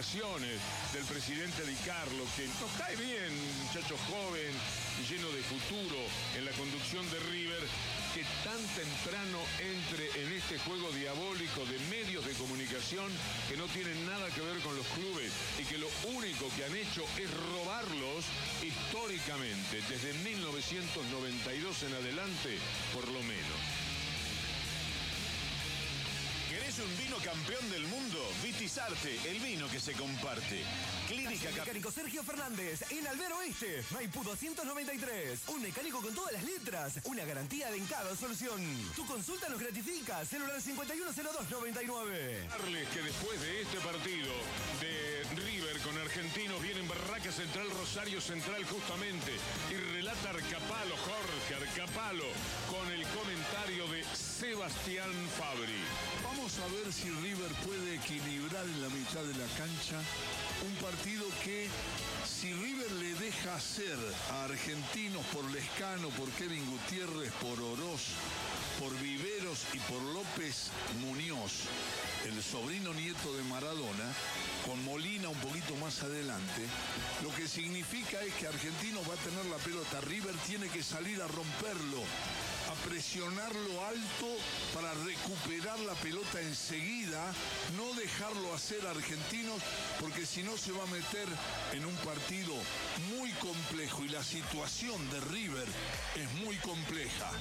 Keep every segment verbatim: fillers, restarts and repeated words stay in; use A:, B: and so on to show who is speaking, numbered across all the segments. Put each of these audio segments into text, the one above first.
A: declaraciones del presidente Di Carlo, que nos cae bien, muchacho joven, lleno de futuro en la conducción de River, que tan temprano entre en este juego diabólico de medios de comunicación que no tienen nada que ver con los clubes y que lo único que han hecho es robarlos históricamente, desde mil novecientos noventa y dos en adelante, por lo menos.
B: ¿Querés un vino campeón del mundo? Vitisarte, el vino que se comparte. Clínica
C: Cap Mecánico Sergio Fernández, en Albero Oeste, Maipú doscientos noventa y tres. Un mecánico con todas las letras, una garantía de en cada solución. Tu consulta nos gratifica, celular cincuenta y uno cero dos noventa y nueve.
A: Darles que después de este partido de River con Argentinos viene en Barraca Central, Rosario Central justamente, y relata Arcapalo, Jorge Arcapalo, con el comentario de Sebastián Fabri.
D: Vamos a ver si River puede equilibrar en la mitad de la cancha un partido que, si River le deja hacer a Argentinos por Lescano, por Kevin Gutiérrez, por Oroz, por Viveros y por López Muñoz, el sobrino nieto de Maradona, con Molina un poquito más adelante, lo que significa es que Argentinos va a tener la pelota. River tiene que salir a romperlo, a presionarlo alto para recuperar la pelota enseguida, no dejarlo hacer a Argentinos, porque si no se va a meter en un partido muy complejo y la situación de River es muy compleja.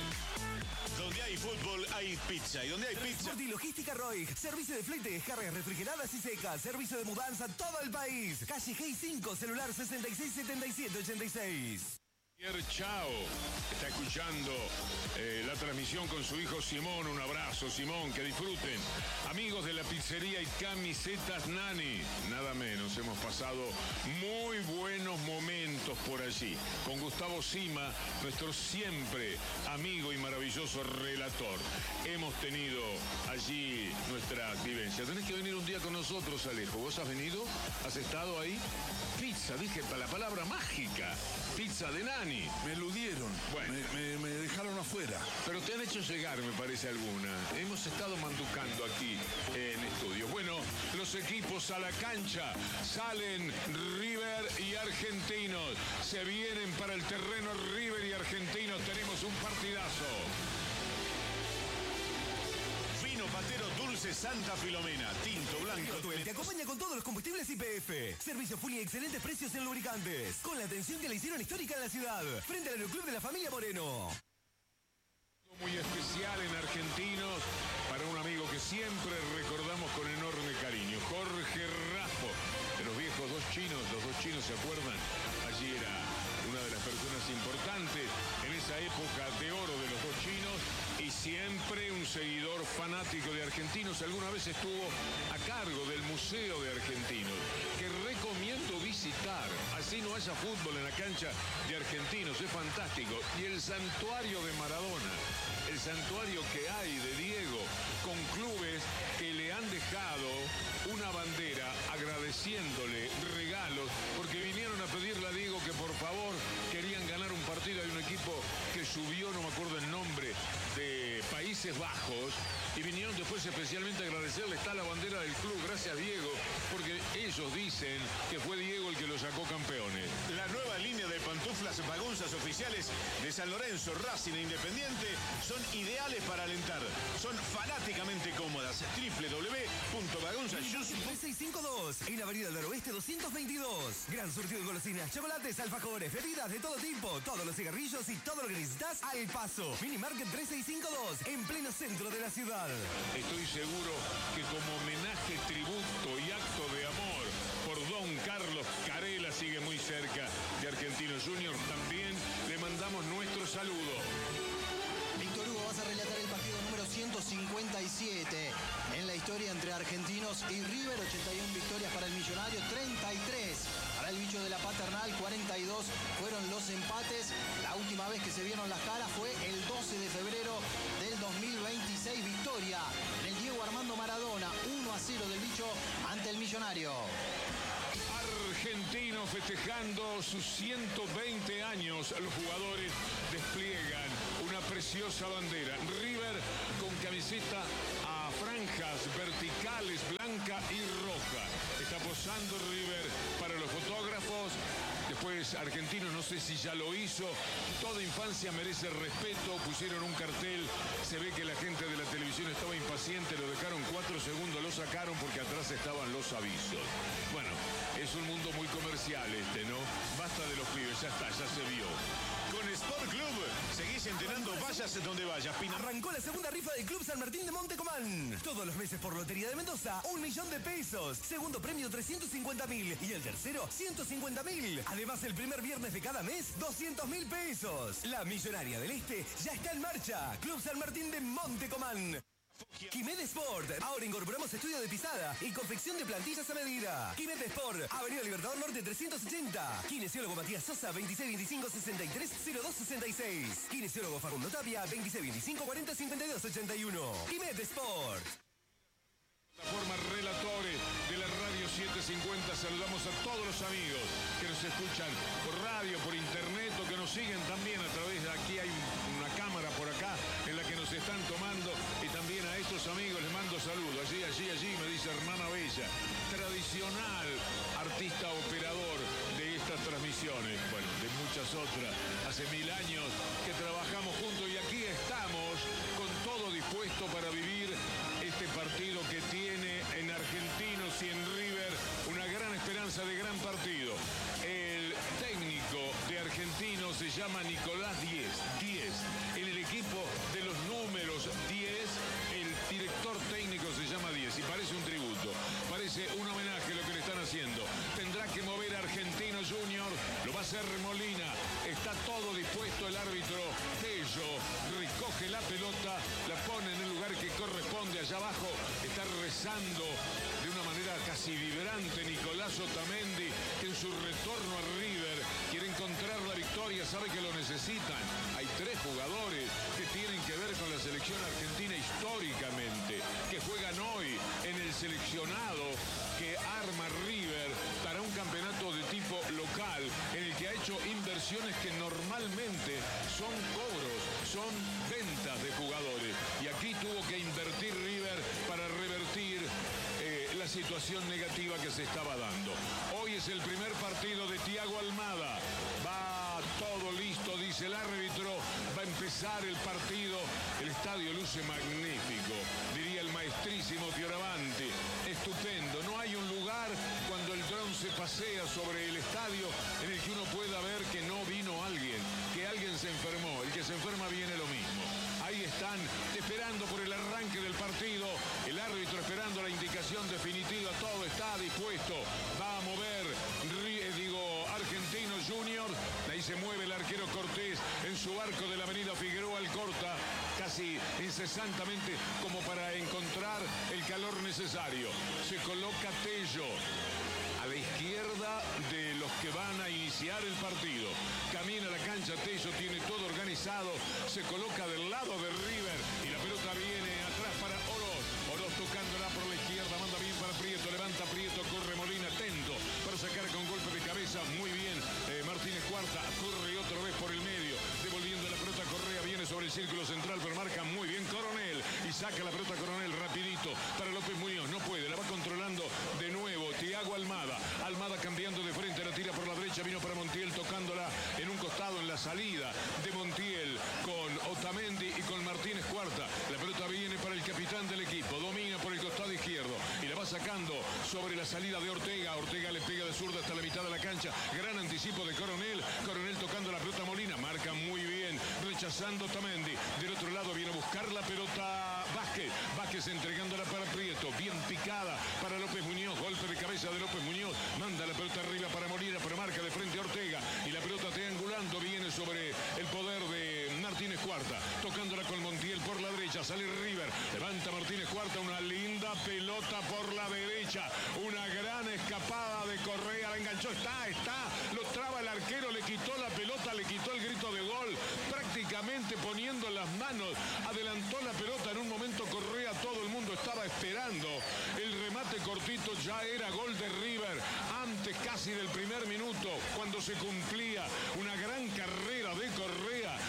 B: Donde hay fútbol hay pizza, y donde hay pizza...
C: Transporte y Logística Roig, servicio de flete, descargas refrigeradas y secas, servicio de mudanza a todo el país. Calle G cinco, celular sesenta y seis setenta y siete ochenta y seis.
A: Chao, está escuchando eh, la transmisión con su hijo Simón. Un abrazo, Simón, que disfruten. Amigos de la pizzería y camisetas Nani, nada menos, hemos pasado muy buenos momentos por allí, con Gustavo Sima, nuestro siempre amigo y maravilloso relator. Hemos tenido allí nuestra vivencia. Tenés que venir un día con nosotros, Alejo. ¿Vos has venido? ¿Has estado ahí? Pizza, dije la palabra mágica, pizza de Nani.
D: Me eludieron, bueno. me, me, me dejaron afuera.
A: Pero te han hecho llegar, me parece, alguna. Hemos estado manducando aquí en estudio. Bueno, los equipos a la cancha. Salen River y Argentinos. Se vienen para el terreno River y Argentinos. Tenemos un partidazo.
B: Patero Dulce Santa Filomena, tinto, blanco.
C: Te acompaña con todos los combustibles Y P F. Servicio full y excelentes precios en lubricantes. Con la atención que le hicieron histórica en la ciudad. Frente al Aeroclub de la Familia Moreno.
A: Muy especial en Argentinos para un amigo que siempre recordamos con enorme cariño. Jorge Raspo, de los viejos dos chinos. Los dos chinos, ¿se acuerdan? Allí era una de las personas importantes en esa época de oro de los dos chinos, y siempre un seguidor fanático de Argentinos. Alguna vez estuvo a cargo del Museo de Argentinos, que recomiendo visitar. Así no haya fútbol en la cancha de Argentinos, es fantástico. Y el santuario de Maradona, el santuario que hay de Diego, con clubes que le han dejado una bandera agradeciéndole regalos, porque vinieron a pedirle a Diego que por favor querían ganar un partido. Hay un equipo que subió, no me acuerdo el nombre, de Países Bajos, y vinieron después especialmente a agradecerle. Está la bandera del club, gracias Diego, porque ellos dicen que fue Diego el que los sacó campeones.
B: La nueva línea de pantuflas Bagunzas oficiales de San Lorenzo, Racing e Independiente son ideales para alentar. Son fanáticamente cómodas. doble u doble u doble u punto bagunzas punto com.
C: tres seis cinco dos, en la avenida del Oeste doscientos veintidós. Gran surtido de golosinas, chocolates, alfajores, bebidas de todo tipo, todos los cigarrillos y todo lo que necesitas al paso. Minimarket tres seis cinco dos, en pleno centro de la ciudad.
A: Estoy seguro que como homenaje, tributo y acto de amor por Don Carlos Carela, sigue muy cerca de Argentinos Juniors, también le mandamos nuestro saludo.
E: Víctor Hugo, vas a relatar el partido número ciento cincuenta y siete en la historia entre Argentinos y River. ochenta y una victorias para el Millonario, treinta y tres para el Bicho de la Paternal, cuarenta y dos fueron los empates. La última vez que se vieron las caras fue el doce de febrero del dos mil veintiséis. Victoria en el Diego Armando Maradona, uno a cero del Bicho ante el Millonario.
A: Argentino festejando sus ciento veinte años. Los jugadores despliegan una preciosa bandera. River con camiseta a franjas verticales, blanca y roja. Está usando River para los fotógrafos. Después Argentinos, no sé si ya lo hizo. Toda infancia merece respeto. Pusieron un cartel. Se ve que la gente de la televisión estaba impaciente. Lo dejaron cuatro segundos, lo sacaron porque atrás estaban los avisos. Bueno, es un mundo muy comercial este, ¿no? Basta de los pibes, ya está, ya se vio.
B: Con Sport Club, seguís entrenando, vayas donde vayas. Pina.
C: Arrancó la segunda rifa del Club San Martín de Montecomán. Todos los meses por Lotería de Mendoza, un millón de pesos. Segundo premio, trescientos cincuenta mil. Y el tercero, ciento cincuenta mil. Además, el primer viernes de cada mes, doscientos mil pesos. La Millonaria del Este ya está en marcha. Club San Martín de Montecomán. Quimet Sport. Ahora incorporamos estudio de pisada y confección de plantillas a medida. Quimet Sport. Avenida Libertador Norte trescientos ochenta. Kinesiólogo Matías Sosa, veintiséis veinticinco sesenta y tres cero dos sesenta y seis. Kinesiólogo Facundo Tapia, veintiséis veinticinco cuarenta cincuenta y dos ochenta y uno. Quimet Sport.
A: Plataforma Relatores de la Radio setecientos cincuenta. Saludamos a todos los amigos que nos escuchan por radio, por internet o que nos siguen también a través de aquí. Hay una cámara por acá en la que nos están tomando, y también a estos amigos les mando saludos. Allí, allí, allí me dice Hermana Bella, tradicional artista operador de estas transmisiones, bueno, de muchas otras, hace mil años que trabajamos juntos y aquí estamos con todo dispuesto para vivir este partido que tiene en Argentinos y en River una gran esperanza de gran partido. El técnico de Argentinos se llama Nicolás Diez. Diez. En el equipo de los números diez, el director técnico se llama Diez y parece un tributo, parece un homenaje lo que le están haciendo. Tendrá que mover a Argentino Junior, lo va a hacer Molina, está todo dispuesto. El árbitro Tello recoge la pelota, la pone en el lugar que corresponde allá abajo, está rezando de una manera casi vibrante Nicolás Otamendi, que en su retorno a River quiere encontrar la victoria, sabe que lo necesitan. Hay tres jugadores que tienen que ver con la selección argentina históricamente, que juegan hoy en el seleccionado que arma River para un campeonato de tipo local, en el que ha hecho inversiones que normalmente son cobros, son ventas de jugadores. Y aquí tuvo que invertir River para revertir eh, la situación negativa que se estaba dando. Hoy es el primer partido de Thiago Almada. Va todo listo, dice el árbitro. Va a empezar el partido. El estadio luce magnífico, diría el maestrísimo Fioravanti. Estupendo. No hay un lugar cuando el dron se pasea sobre el estadio en el que uno pueda ver que no vino alguien, que alguien se enfermó. El que se enferma viene lo mismo. Ahí están esperando por el arranque del partido. El árbitro esperando la indicación definitiva. Todo está dispuesto. Va a mover, digo, Argentino Junior. Ahí se mueve el arquero Cortés en su arco de la avenida Figueroa Alcorta, casi incesantemente como para encontrar el calor necesario. Se coloca Tello a la izquierda de los que van a iniciar el partido. Camina la cancha, Tello tiene todo organizado, se coloca del lado de River y la pelota viene atrás para Oroz. Oroz tocándola por la izquierda, manda bien para Prieto, levanta Prieto, corre Molina, atento para sacar con golpe de cabeza, muy bien eh, Martínez Cuarta, corre otra vez por el medio, devolviendo la pelota Correa, viene sobre el círculo central, pero marca muy bien Coronel y saca la pelota Coronel rapidito para López Muñoz, no puede, la va controlando de nuevo Thiago Almada. Almada cambiando de frente, la tira por la derecha, vino para Montiel tocándola en un costado en la salida de Montiel con Otamendi y con Martínez Cuarta. La pelota viene para el capitán del equipo, domina por el costado izquierdo y la va sacando sobre la salida de Ortega. Ortega le pega de zurda hasta la mitad de la cancha. Gran anticipo de Coronel. Coronel tocando la pelota Molina, marca muy bien, rechazando Otamendi. Del otro lado viene a buscar la pelota Vázquez. Vázquez entregándola para Prieto, bien picada para López Muñoz, golpe de cabeza de López Muñoz. Manda la pelota arriba para Molina, pero marca de frente a Ortega. Y la pelota triangulando viene sobre el poder de Martínez Cuarta. Tocándola con Montiel por la derecha. Sale River. Levanta Martínez Cuarta. Una linda pelota por la derecha. Una gran escapada de Correa. La enganchó. Está, está. Lo traba el arquero. Le quitó la pelota. Le quitó el grito de gol. Prácticamente poniendo las manos. Adelantó la pelota en un momento Correa. Todo el mundo estaba esperando. El remate cortito ya era gol de River. Antes casi del primer minuto, cuando se cumplía una gran carrera de Correa, entrando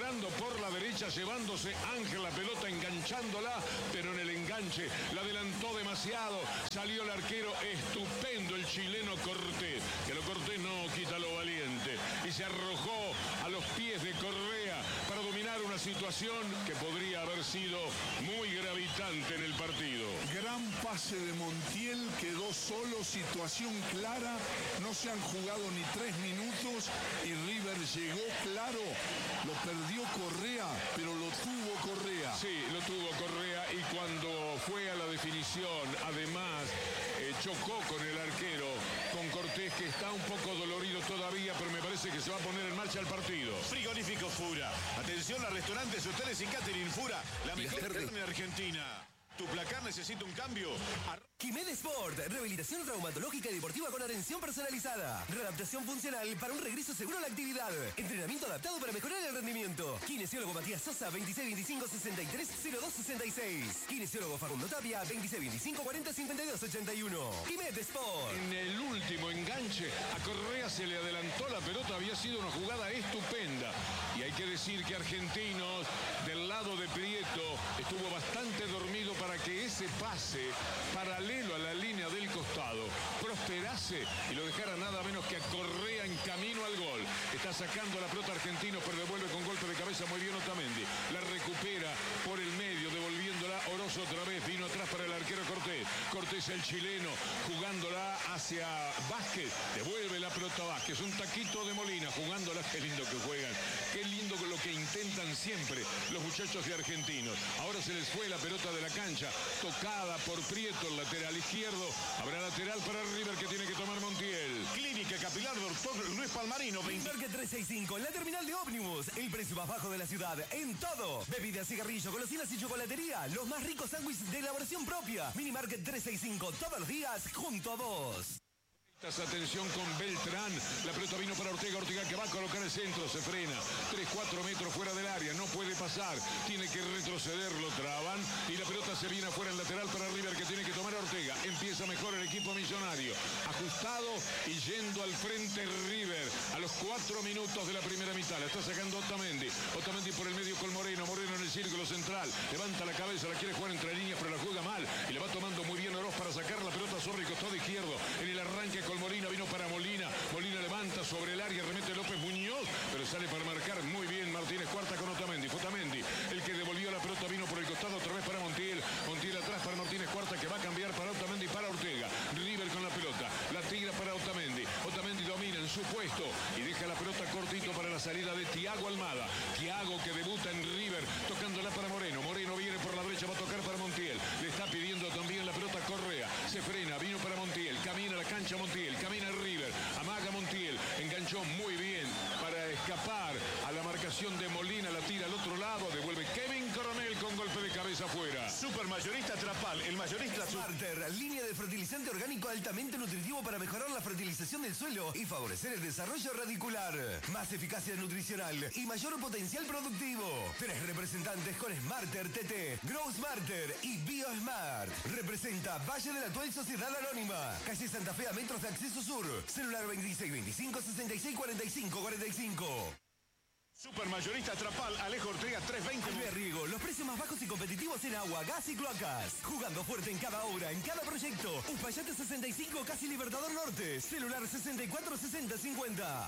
A: entrando por la derecha, llevándose Ángel la pelota, enganchándola, pero en el enganche la adelantó demasiado. Salió el arquero, estupendo el chileno Cortés, que lo Cortés no quita lo valiente, y se arrojó a los pies de Correa para dominar una situación que podría haber sido muy gravitante en el partido.
D: Gran pase de Montiel, quedó solo, situación clara, no se han jugado ni tres minutos y River llegó claro, lo perdió Correa, pero lo tuvo Correa.
A: Sí, lo tuvo Correa, y cuando fue a la definición, además, eh, chocó con el arquero, con Cortés, que está un poco dolorido todavía, pero me parece que se va a poner en marcha el partido.
B: Frigorífico Fura. Atención a restaurantes, hoteles y catering Fura. La mejor carne argentina. ¿Tu placar necesita un cambio?
C: Quimed Sport, rehabilitación traumatológica y deportiva con atención personalizada. Readaptación funcional para un regreso seguro a la actividad. Entrenamiento adaptado para mejorar el rendimiento. Kinesiólogo Matías Sosa, veintiséis veinticinco sesenta y tres cero dos sesenta y seis. Kinesiólogo Facundo Tapia, veintiséis veinticinco cuarenta cincuenta y dos ochenta y uno. Quimed Sport.
A: En el último enganche, a Correa se le adelantó la pelota, había sido una jugada estupenda. Y hay que decir que Argentinos, del lado de Prieto, estuvo bastante dormido para que ese pase paralelo a la línea del costado prosperase y lo dejara nada menos que a Correa en camino al gol. Está sacando la pelota Argentino, pero devuelve con golpe de cabeza muy bien Otamendi. La recupera por el medio, devolviéndola Orozo otra vez. Vino atrás para el arquero Cortés. Cortés, el chileno, jugándola hacia Vázquez. Devuelve la pelota a Vázquez. Un taquito de Molina, jugándola. Qué lindo que juegan. Qué lindo lo que intentan siempre los muchachos de Argentinos. Ahora se les fue la pelota de la cancha, tocada por Prieto, el lateral izquierdo. Habrá lateral para River, que tiene que tomar Montiel.
B: Clínica Capilar, doctor Luis Palmarino.
C: Parque trescientos sesenta y cinco, en la terminal de ómnibus. El precio más bajo de la ciudad en todo. Bebidas, cigarrillos, golosinas y chocolatería. Los más ricos sándwiches de elaboración propia. Mini Market trescientos sesenta y cinco, todos los días junto a vos.
A: Atención con Beltrán, la pelota vino para Ortega, Ortega que va a colocar el centro, se frena, tres cuatro metros fuera del área, no puede pasar, tiene que retroceder, lo traban y la pelota se viene afuera en lateral para River, que tiene que tomar a Ortega. Empieza mejor el equipo millonario, ajustado y yendo al frente River a los cuatro minutos de la primera mitad. La está sacando Otamendi, Otamendi por el medio con Moreno, Moreno en el círculo central, levanta la cabeza, la quiere jugar entre líneas, pero la juega mal y le va tomando muy bien Oroz para sacar la pelota sobre el costado izquierdo. En el arranque con Molina, vino para Molina, Molina levanta sobre el área, remete López Muñoz, pero sale para marcar muy bien Martínez Cuarta con Otamendi. Fue Otamendi el que devolvió la pelota, vino por el costado otra vez para Montiel, Montiel atrás para Martínez Cuarta, que va a cambiar para Otamendi, para Ortega. River con la pelota, la tira para Otamendi, Otamendi domina en su puesto y deja la pelota cortito para la salida de Thiago Almada. Thiago, que debuta en River, tocándola para Moreno, Moreno viene por la derecha, va a tocar para Montiel, le está pidiendo también la pelota Correa, se frena, vino para Montiel, camina la cancha Montiel, camina River, amaga Montiel, enganchó muy bien para escapar a la marcación de Molina, la tira al otro lado, devuelve Kevin Coronel con golpe de cabeza afuera.
B: Supermayorista Trapal, el mayorista...
C: Smarter, línea de fertilizante orgánico altamente nutritivo para mejorar la fertilización del suelo y favorecer el desarrollo radicular. Más eficacia nutricional y mayor potencial productivo. Tres representantes con Smarter T T, Grow Smarter y BioSmart. Representa Valle de la Tuel Sociedad Anónima, calle Santa Fe a metros de acceso sur. Celular veintiséis veinticinco sesenta y seis cuarenta y cinco cuarenta y cinco.
B: Supermayorista Trapal, Alejo Ortega trescientos veinte.
C: Alvear Riego, los precios más bajos y competitivos en agua, gas y cloacas. Jugando fuerte en cada obra, en cada proyecto. Uspallate sesenta y cinco, casi Libertador Norte. Celular sesenta y cuatro sesenta cincuenta.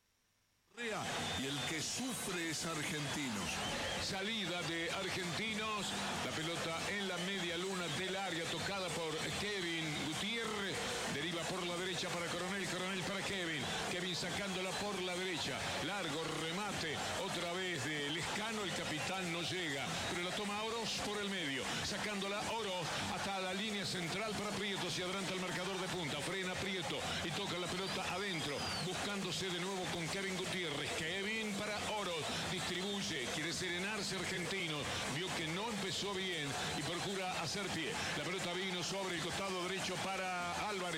D: Y el que sufre es Argentinos.
A: Salida de Argentinos, la pelota en la media luna del área, tocada por Kevin Gutiérrez, deriva por la derecha para Coronel, Coronel para Kevin, Kevin sacándola por la derecha, largo remate, otra vez de Lescano, el capitán no llega, pero la toma Oroz por el medio, sacándola Oroz hasta la línea central para Prieto, se adelanta el marcador de punta, frena Prieto y toca la pelota adentro, buscándose de nuevo con Kevin Gutiérrez. Kevin para Oroz, distribuye, quiere serenarse Argentinos, vio que no empezó bien y procura hacer pie. La pelota vino sobre el costado derecho para Álvarez, Francisco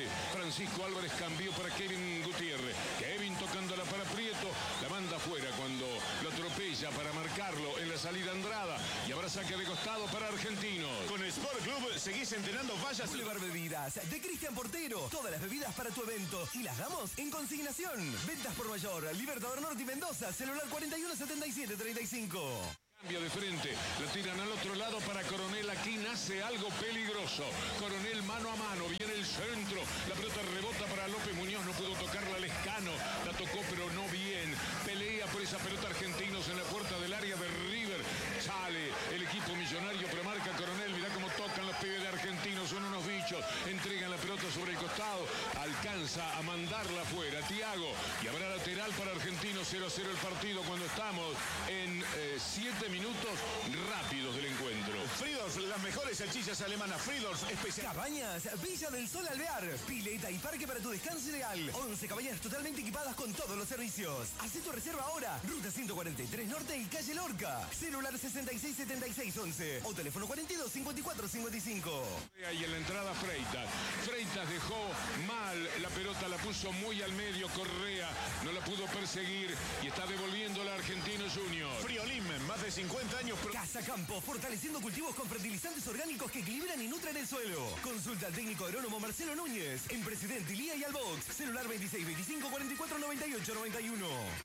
A: Francisco Álvarez cambió para Kevin Gutiérrez. Kevin tocándola para Prieto. La manda afuera cuando lo atropella para marcarlo en la salida Andrada. Y habrá saque de costado para Argentinos.
B: Con Sport Club seguís entrenando vallas.
C: Boulevard Bebidas de Cristian Portero. Todas las bebidas para tu evento y las damos en consignación. Ventas por mayor. Libertador Norte y Mendoza. Celular cuarenta y uno setenta y siete treinta y cinco.
A: Cambio de frente, la tiran al otro lado para Coronel, aquí nace algo peligroso. Coronel mano a mano, viene el centro, la pelota rebota para López Muñoz, no pudo tocarla Lescano, la tocó pero no bien. Pelea por esa pelota Argentinos en la puerta del área de River. Sale el equipo millonario, pero marca Coronel, mirá cómo tocan los pibes de Argentinos, son unos bichos. Entregan la pelota sobre el costado, alcanza a mandarla afuera Thiago y habrá lateral para Argentinos. Cero a cero el partido cuando estamos en siete eh, minutos rápidos del encuentro.
B: Friedorf, las mejores salchichas alemanas. Friedorf, especial.
C: Cabañas Villa del Sol Alvear. Pileta y parque para tu descanso ideal. once cabañas totalmente equipadas con todos los servicios. Haz tu reserva ahora. Ruta ciento cuarenta y tres Norte y calle Lorca. Celular sesenta y seis setenta y seis once o teléfono cuarenta y dos cincuenta y cuatro cincuenta y cinco.
A: Y en la entrada Freitas. Freitas dejó mal la pelota, la puso muy al medio. Correa no la pudo perseguir y está devolviéndola a Argentinos Junior.
B: Friolim, más de cincuenta años. Pro...
C: Casa Campo, fortaleciendo cultivos con fertilizantes orgánicos que equilibran y nutren el suelo. Consulta al técnico agrónomo Marcelo Núñez en Presidente Ilía y Albox. Celular veintiséis veinticinco cuarenta y cuatro noventa y ocho noventa y uno.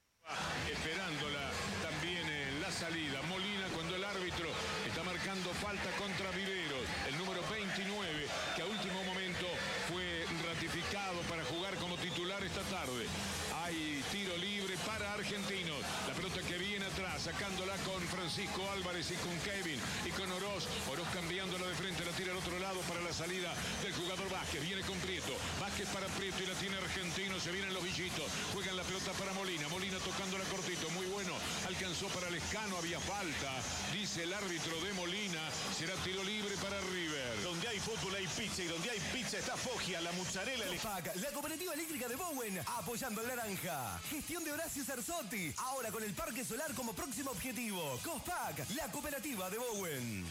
A: Esperándola también en la salida. Molina cuando el árbitro está marcando falta contra Viveros. El número veintinueve que a último momento fue ratificado para jugar como titular esta tarde. Hay tiro libre para Argentinos. La pelota que viene atrás, sacándola con Francisco Álvarez y con Kevin y con Oroz. Oroz cambiándola de frente, la tira al otro lado para la salida del jugador Vázquez. Viene con Prieto. Vázquez para Prieto y la tiene Argentino. Se vienen los bichitos. Juegan la pelota para Molina. Molina tocándola cortito. Muy bueno. Alcanzó para Lescano. Había falta. Dice el árbitro de Molina. Será tiro libre para River.
B: Donde hay fútbol hay pizza y donde hay pizza está Foggia, la mozzarella.
C: Copac, la cooperativa eléctrica de Bowen, apoyando al naranja. Gestión de Horacio Cerzotti, ahora con el parque solar como próximo objetivo. Cospac, la cooperativa de Bowen.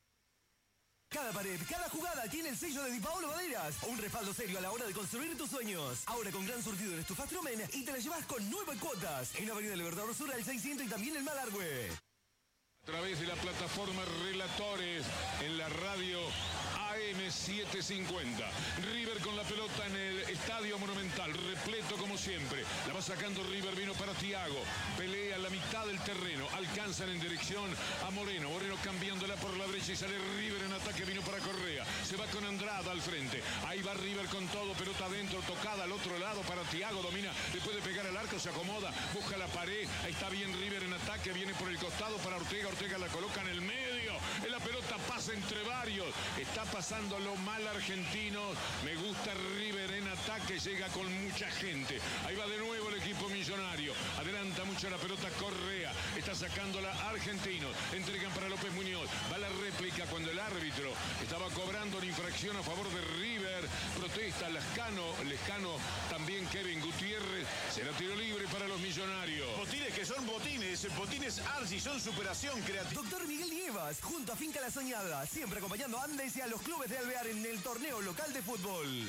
C: Cada pared, cada jugada tiene el sello de Di Paolo Maderas. Un respaldo serio a la hora de construir tus sueños. Ahora con gran surtido en estufas Trumen y te la llevas con nueve cuotas. En Avenida Libertador Sur al seiscientos y también en Malargüe.
A: A través de la plataforma Relatores en la radio A M setecientos cincuenta. River con la pelota en el Estadio Monumental, repleto como siempre. La va sacando River, vino para Thiago. Pelea en la mitad del terreno. Alcanzan en dirección a Moreno. Moreno cambiándola por la derecha y sale River en ataque, vino para Correa. Se va con Andrada al frente. Ahí va River con todo, pelota adentro, tocada al otro lado para Thiago. Domina, le puede pegar al arco, se acomoda, busca la pared. Ahí está bien River en ataque, viene por el costado para Ortega. Ortega la coloca en el medio. La pelota pasa entre varios. Está pasando lo mal Argentinos. Me gusta River en ataque. Llega con mucha gente. Ahí va de nuevo el equipo millonario. Adelanta mucho la pelota Correa. Está sacándola Argentinos. Entregan para López Muñoz. Va la réplica cuando el árbitro estaba cobrando una infracción a favor de River. Protesta Lescano. Lescano también Kevin Gutiérrez. Será tiro libre para los millonarios.
B: Botines que son botines. Botines Arsi son superación creativa.
C: Doctor Miguel Nievas, junto a Finca La Soñada, siempre acompañando a Andes y a los clubes de Alvear en el torneo local de fútbol.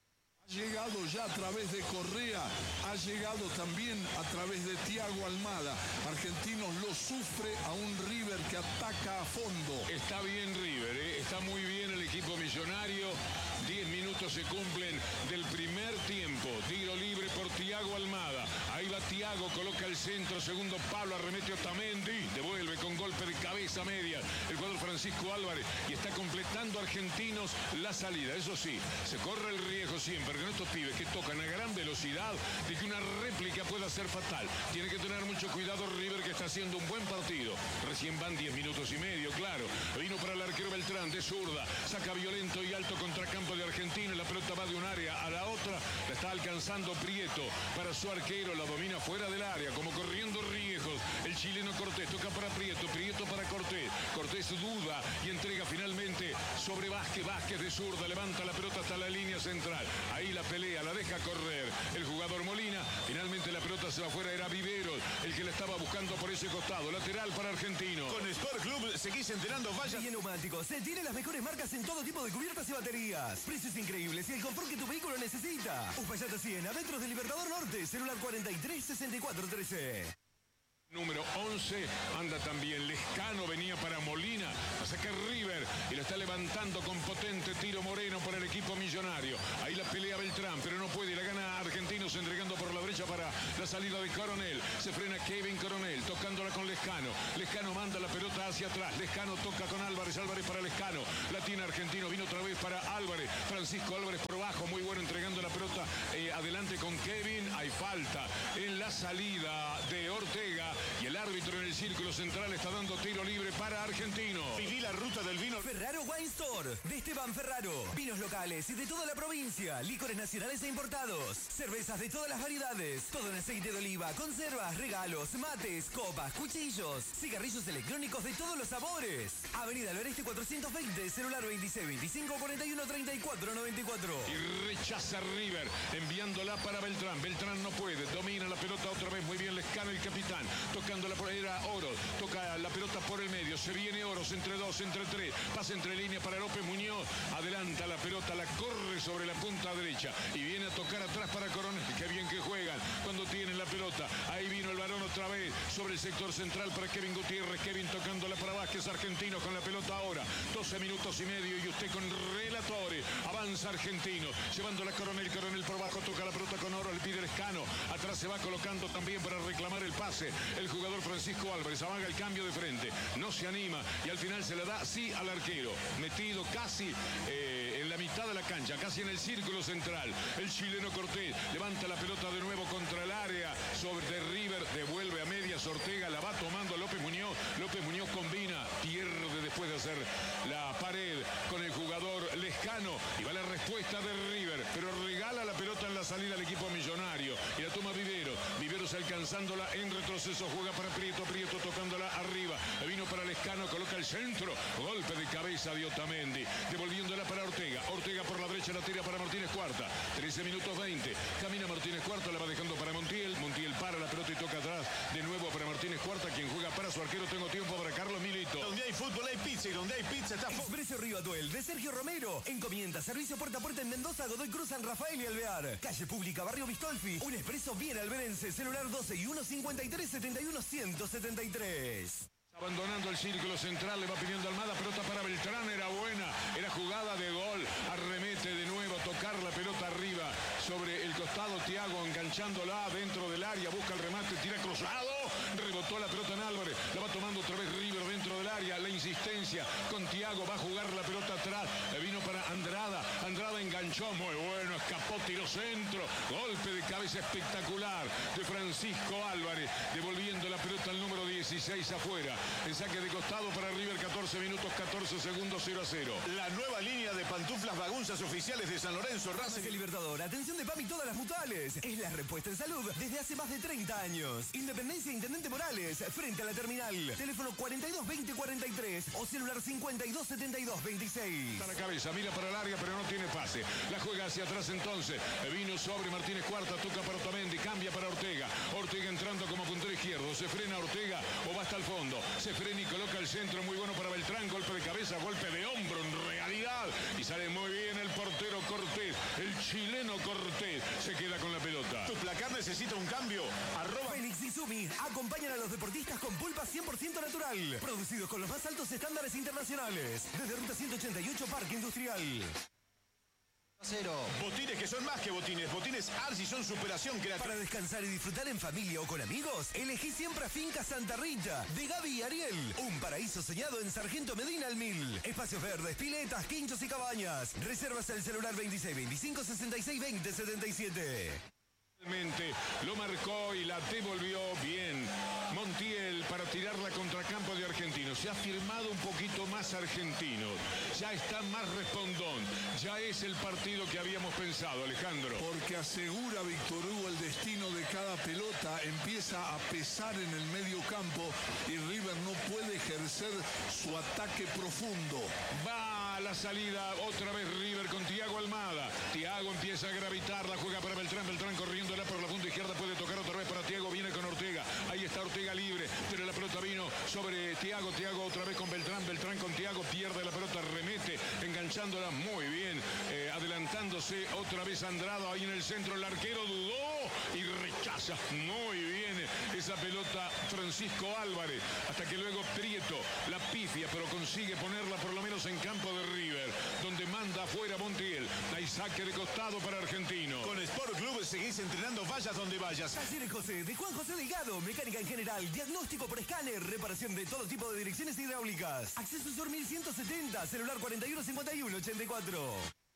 D: Ha llegado ya a través de Correa, ha llegado también a través de Thiago Almada. Argentinos lo sufre a un River que ataca a fondo.
A: Está bien River, ¿eh? Está muy bien el equipo millonario. Diez minutos se cumplen del primer tiempo. Tiro libre por Thiago Almada. Ahí va Thiago, coloca el centro, segundo palo, arremete Otamendi. Devuelve con golpe de cabeza media el jugador Francisco Álvarez. Y está completando Argentinos la salida. Eso sí, se corre el riesgo siempre con estos pibes que tocan a gran velocidad de que una réplica pueda ser fatal. Tiene que tener mucho cuidado River, que está haciendo un buen partido. Recién van diez minutos y medio, claro. Vino para el arquero Beltrán de zurda. Saca violento y alto contracampo de Argentina. La pelota va de un área a la otra. La está alcanzando alcanzando Prieto para su arquero, la domina fuera del área, como corriendo riesgos. El chileno Cortés toca para Prieto, Prieto para Cortés. Cortés duda y entrega finalmente sobre Vázquez, Vázquez de zurda, levanta la pelota hasta la línea central. Ahí la pelea, la deja correr el jugador Molina. Finalmente la pelota se va afuera, era Viveros el que la estaba buscando por ese costado. Lateral para Argentino.
B: Con Sport Club seguís entrenando vallas.
C: Y neumáticos, se tiene las mejores marcas en todo tipo de cubiertas y baterías. Precios increíbles y el confort que tu vehículo necesita. Uspallata cien, a metros del Libertador Norte, celular cuarenta y tres sesenta y cuatro trece.
A: Número once, anda también Lescano, venía para Molina, a sacar River y lo está levantando con potente tiro Moreno por el equipo millonario. Ahí la pelea Beltrán, pero no puede, la gana Argentinos entregando por la derecha para la salida de Coronel. Se frena Kevin Coronel, tocándola con Lescano. Lescano manda la pelota hacia atrás, Lescano toca con Álvarez, Álvarez para Lescano. La tiene Argentino, vino otra vez para Álvarez. Francisco Álvarez por abajo, muy bueno entregando la pelota eh, adelante con Kevin. Hay falta en la salida de Ortega. Y el árbitro en el círculo central está dando tiro libre para Argentino.
B: Viví la ruta del vino.
C: Ferraro Wine Store, de Esteban Ferraro. Vinos locales y de toda la provincia. Licores nacionales e importados. Cervezas de todas las variedades. Todo en aceite de oliva, conservas, regalos, mates, copas, cuchillos. Cigarrillos electrónicos de todos los sabores. Avenida del Oeste cuatrocientos veinte, celular veintiséis veinticinco cuarenta y uno treinta y cuatro noventa y cuatro.
A: Y rechaza River, enviándola para Beltrán. Beltrán no puede, domina la pelota otra vez. Muy bien Lescano, el capitán. Tocando la era Oro, toca la pelota por el medio, se viene Oros entre dos, entre tres, pasa entre línea para López Muñoz, adelanta la pelota, la corre sobre la punta derecha y viene a tocar atrás para Coronel. Qué bien que juegan cuando tienen la pelota. Ahí vino el varón otra vez sobre el sector central para Kevin Gutiérrez, Kevin tocándola para Vázquez, Argentino con la pelota ahora, doce minutos y medio y usted con relatores, avanza Argentino, llevando la Coronel, Coronel por abajo, toca la pelota con Oro, le pide Lescano, atrás se va colocando también para reclamar el pase, el jugador Francisco Álvarez, amaga el cambio de frente, no se anima y al final se la da sí al arquero, metido casi eh, en la mitad de la cancha, casi en el círculo central, el chileno Cortés levanta la pelota de nuevo contra el área, sobre de River, devuelve a medias, Ortega la va tomando López Muñoz, López Muñoz combina, pierde después de hacer la pared con el jugador Lescano y va la respuesta de River, pero regala la pelota en la salida al equipo millonario y la toma Viveros, Viveros alcanzándola en retroceso, juega para Prieto, Prieto tocándola arriba, vino para Lescano, coloca el centro, golpe de cabeza de Otamendi, devolviéndola para Ortega, Ortega por la derecha la tira para Martínez Cuarta, trece minutos veinte, camina Martínez Cuarta, la va dejando para Montiel, Montiel para la pelota y toca atrás, de nuevo para Martínez Cuarta, quien juega para su arquero, tengo tiempo para Carlos Milito.
B: Donde hay fútbol hay pizza y donde hay pizza está fútbol.
C: Expreso Río Atuel, de Sergio Romero, encomienda, servicio puerta a puerta en Mendoza, Godoy Cruz, San Rafael y Alvear, calle pública, barrio Bistolfi, un expreso bien alberense, celular doce y uno cincuenta y tres setenta y uno ciento setenta y tres.
A: Abandonando el círculo central, le va pidiendo Almada, pelota para Beltrán, era buena, era jugada de gol, arremete de nuevo, tocar la pelota arriba sobre el costado, Thiago enganchándola dentro del área, busca el remate, tira cruzado, rebotó la pelota en Álvarez, la va tomando otra vez River dentro del área, la insistencia con Thiago, va a jugar la pelota atrás, vino para Andrada, Andrada enganchó, muy bueno, escapó, tiró centro, golpe de cabeza espectacular de Francisco Álvarez, devolviendo la pelota al número dieciséis afuera. En saque de costado para River, catorce minutos, catorce segundos, cero a cero.
B: La nueva línea de pantuflas bagunzas oficiales de San Lorenzo, Racing.
C: El Libertador, atención de P A M y todas las mutuales. Es la respuesta en salud desde hace más de treinta años. Independencia Intendente Morales, frente a la terminal. Teléfono cuarenta y dos veinte cuarenta y tres o celular cincuenta y dos setenta y dos veintiséis.
A: Está la cabeza, mira para el área, pero no tiene pase. La juega hacia atrás entonces. Vino sobre Martínez Cuarta, toca para Otamendi, cambia para Ortega. Ortega entrando como puntero izquierdo. Se frena Ortega o va hasta el fondo. Se frena y coloca el centro, muy bueno para Beltrán, golpe de cabeza, golpe de hombro en realidad, y sale muy bien el portero Cortés, el chileno Cortés, se queda con la pelota.
B: Tu placar necesita un cambio, arroba
C: Félix y Sumi acompañan a los deportistas con pulpa cien por ciento natural, producidos con los más altos estándares internacionales, desde Ruta ciento ochenta y ocho Parque Industrial.
E: Cero.
B: Botines que son más que botines. Botines Arsi son superación creativa.
C: Para descansar y disfrutar en familia o con amigos, elegí siempre a Finca Santa Rita, de Gaby y Ariel. Un paraíso soñado en Sargento Medina al Mil. Espacios verdes, piletas, quinchos y cabañas. Reservas al celular veintiséis veinticinco sesenta y seis veinte setenta y siete.
A: Lo marcó y la devolvió bien Montiel para tirar la contracampo de Argentinos. Se ha firmado un poquito más Argentinos. Ya está más respondón. Ya es el partido que habíamos pensado, Alejandro.
D: Porque asegura Víctor Hugo el destino de cada pelota. Empieza a pesar en el medio campo y River no puede ejercer su ataque profundo.
A: Va a la salida otra vez River con Thiago Almada. Thiago empieza a gravitar, la juega para Beltrán. Beltrán corriéndola por la punta izquierda, puede tocar otra vez para Thiago, viene con Ortega. Ahí está Ortega libre, pero la pelota vino sobre Thiago. Thiago otra vez con Beltrán. Beltrán con Thiago, pierde la pelota, remete, enganchándola muy bien. Eh, adelantándose otra vez Andrado ahí en el centro. El arquero dudó y rechaza muy bien esa pelota Francisco Álvarez. Hasta que luego Prieto la pifia, pero consigue ponerla por lo menos en campo de River, donde manda afuera Montiel. Hay saque de costado para Argentino.
B: Con Sport Club seguís entrenando, vayas donde vayas.
C: Talleres José, de Juan José Delgado, mecánica en general, diagnóstico por escáner, reparación de todo tipo de direcciones hidráulicas. Acceso Sur mil ciento setenta, celular cuarenta y uno cincuenta y uno ochenta y cuatro.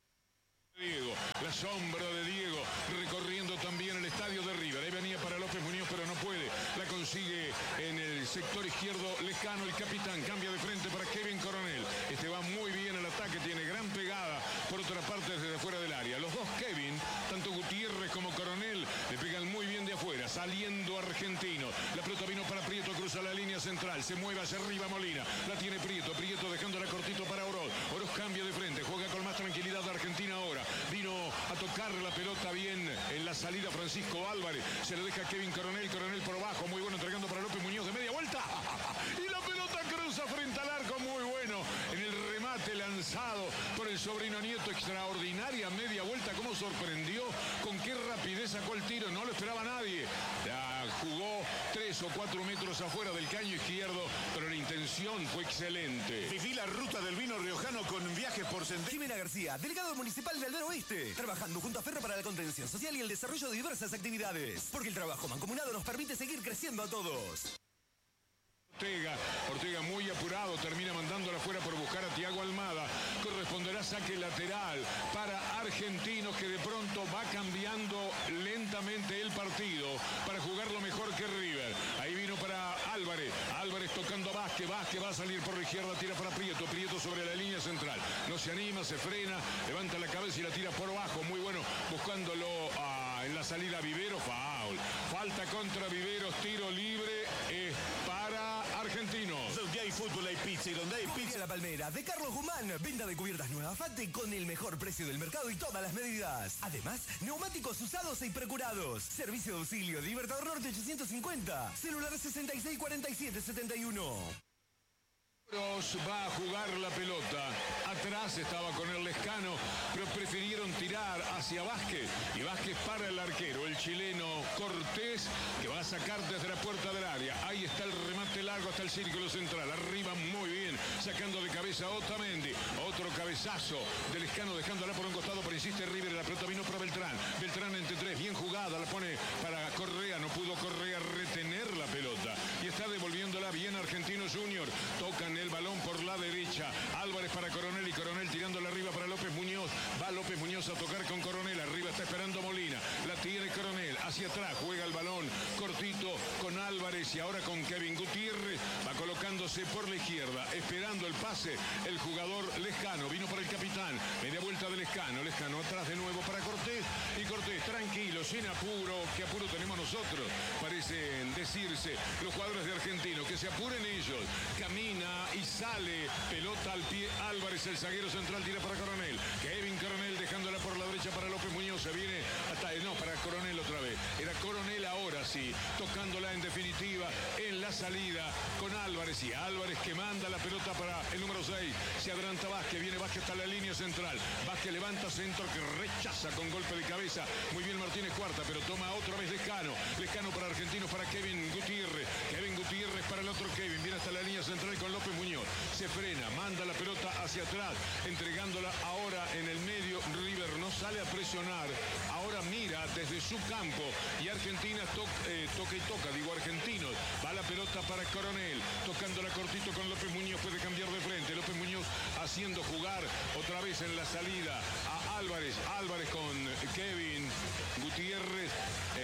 A: Diego, la sombra de Diego recorriendo también el estadio de River. Ahí venía para López Muñoz, pero no puede. La consigue en el sector izquierdo Lescano, el capitán. Cambia de frente para Kevin Coronel. Este va muy bien al ataque, tiene gran pegada por otra parte desde afuera del área. Los dos Kevin, tanto Gutiérrez como Coronel, le pegan muy bien de afuera, saliendo Argentino. La pelota vino para Prieto, cruza la línea central, se mueve hacia arriba Molina. La tiene Prieto, Prieto dejándola cortito para Oroz. Oroz cambia de frente, juega con más tranquilidad Argentina ahora. Vino a tocar la pelota bien en la salida Francisco Álvarez. Se lo deja Kevin Coronel. Coronel por abajo. Muy bueno entregando para López Muñoz de media vuelta. Y la pelota cruza frente al arco. Muy bueno en el remate lanzado por el sobrino nieto. Extraordinaria media vuelta. Cómo sorprendió. Con qué rapidez sacó el tiro. No lo esperaba nadie. La jugó tres o cuatro metros afuera del caño izquierdo. Pero la intención fue excelente.
B: Viví la ruta del vino riojano con viajes por sendero.
C: Jimena García, delegado municipal de Aldero Oeste, trabajando junto a Ferro para la contención social y el desarrollo de diversas actividades. Porque el trabajo mancomunado nos permite seguir creciendo a todos.
A: Ortega, Ortega muy apurado, termina mandándola afuera por buscar a Thiago Almada. Corresponderá saque lateral para Argentinos, que de pronto va cambiando lentamente el partido para jugarlo mejor que River. Ahí vino para Álvarez, Álvarez tocando a Vázquez, Vázquez va a salir por la izquierda, tira para Prieto, Prieto sobre la línea central. No se anima, se frena, levanta la cabeza y la tira por abajo, muy bueno, buscándolo ah, en la salida Vivero, foul. Falta contra Viveros, tiro libre eh, para Argentinos.
B: Donde hay fútbol hay pizza y donde hay pizza.
C: La Palmera de Carlos Guzmán, venta de cubiertas nueva Fate con el mejor precio del mercado y todas las medidas. Además, neumáticos usados e procurados. Servicio de auxilio, Libertador Norte ochocientos cincuenta, celular sesenta y seis cuarenta y siete setenta y uno.
A: Va a jugar la pelota. Atrás estaba con el Lescano, pero prefirieron tirar hacia Vázquez. Y Vázquez para el arquero, el chileno Cortés, que va a sacar desde la puerta del área. Ahí está el remate largo hasta el círculo central. Arriba muy bien, sacando de cabeza a Otamendi. Otro cabezazo del Lescano, dejándola por un costado, pero insiste River. La pelota vino para Beltrán. Beltrán entre tres, bien jugada. La pone para Correa. No pudo Correa retener la pelota. Y está devolviéndola bien Argentino Junior. Tocan el balón por la derecha. Álvarez para Coronel y Coronel tirándola arriba para López Muñoz. Va López Muñoz a tocar con Coronel. Arriba está esperando Molina. La tiene Coronel. Hacia atrás juega el balón cortito con Álvarez y ahora con Kevin Gutiérrez. Va colocándose por la izquierda. Esperando el pase el jugador Lescano. Vino para el capitán. Media vuelta de Lescano. Lescano atrás de nuevo para Cortés. Y Cortés tranquilo, sin apuro. ¿Qué apuro tenemos nosotros? Parecen decirse los jugadores de Argentino. Que se apuren ellos. Camina y sale, pelota al pie Álvarez, el zaguero central tira para Coronel. Kevin Coronel dejándola por la derecha para López Muñoz, se viene hasta, no, para Coronel otra vez. Era Coronel ahora sí, tocándola en definitiva en la salida con Álvarez y Álvarez que manda la pelota para el número seis. Se adelanta Vázquez, viene Vázquez hasta la línea central. Vázquez levanta centro que rechaza con golpe de cabeza. Muy bien Martínez Cuarta, pero toma otra vez Lescano. Lescano para Argentinos, para Kevin Gutiérrez. Kevin Gutiérrez para el otro Kevin. Viene hasta la línea central con López Muñoz. Se frena, manda la pelota hacia atrás, entregándola ahora en el medio. River no sale a presionar, ahora mira desde su campo y Argentina to eh, toca y toca, digo Argentinos. Va la pelota para Coronel, tocándola cortito con López Muñoz, puede cambiar de frente. López Muñoz haciendo jugar otra vez en la salida a Álvarez. Álvarez con Kevin Gutiérrez.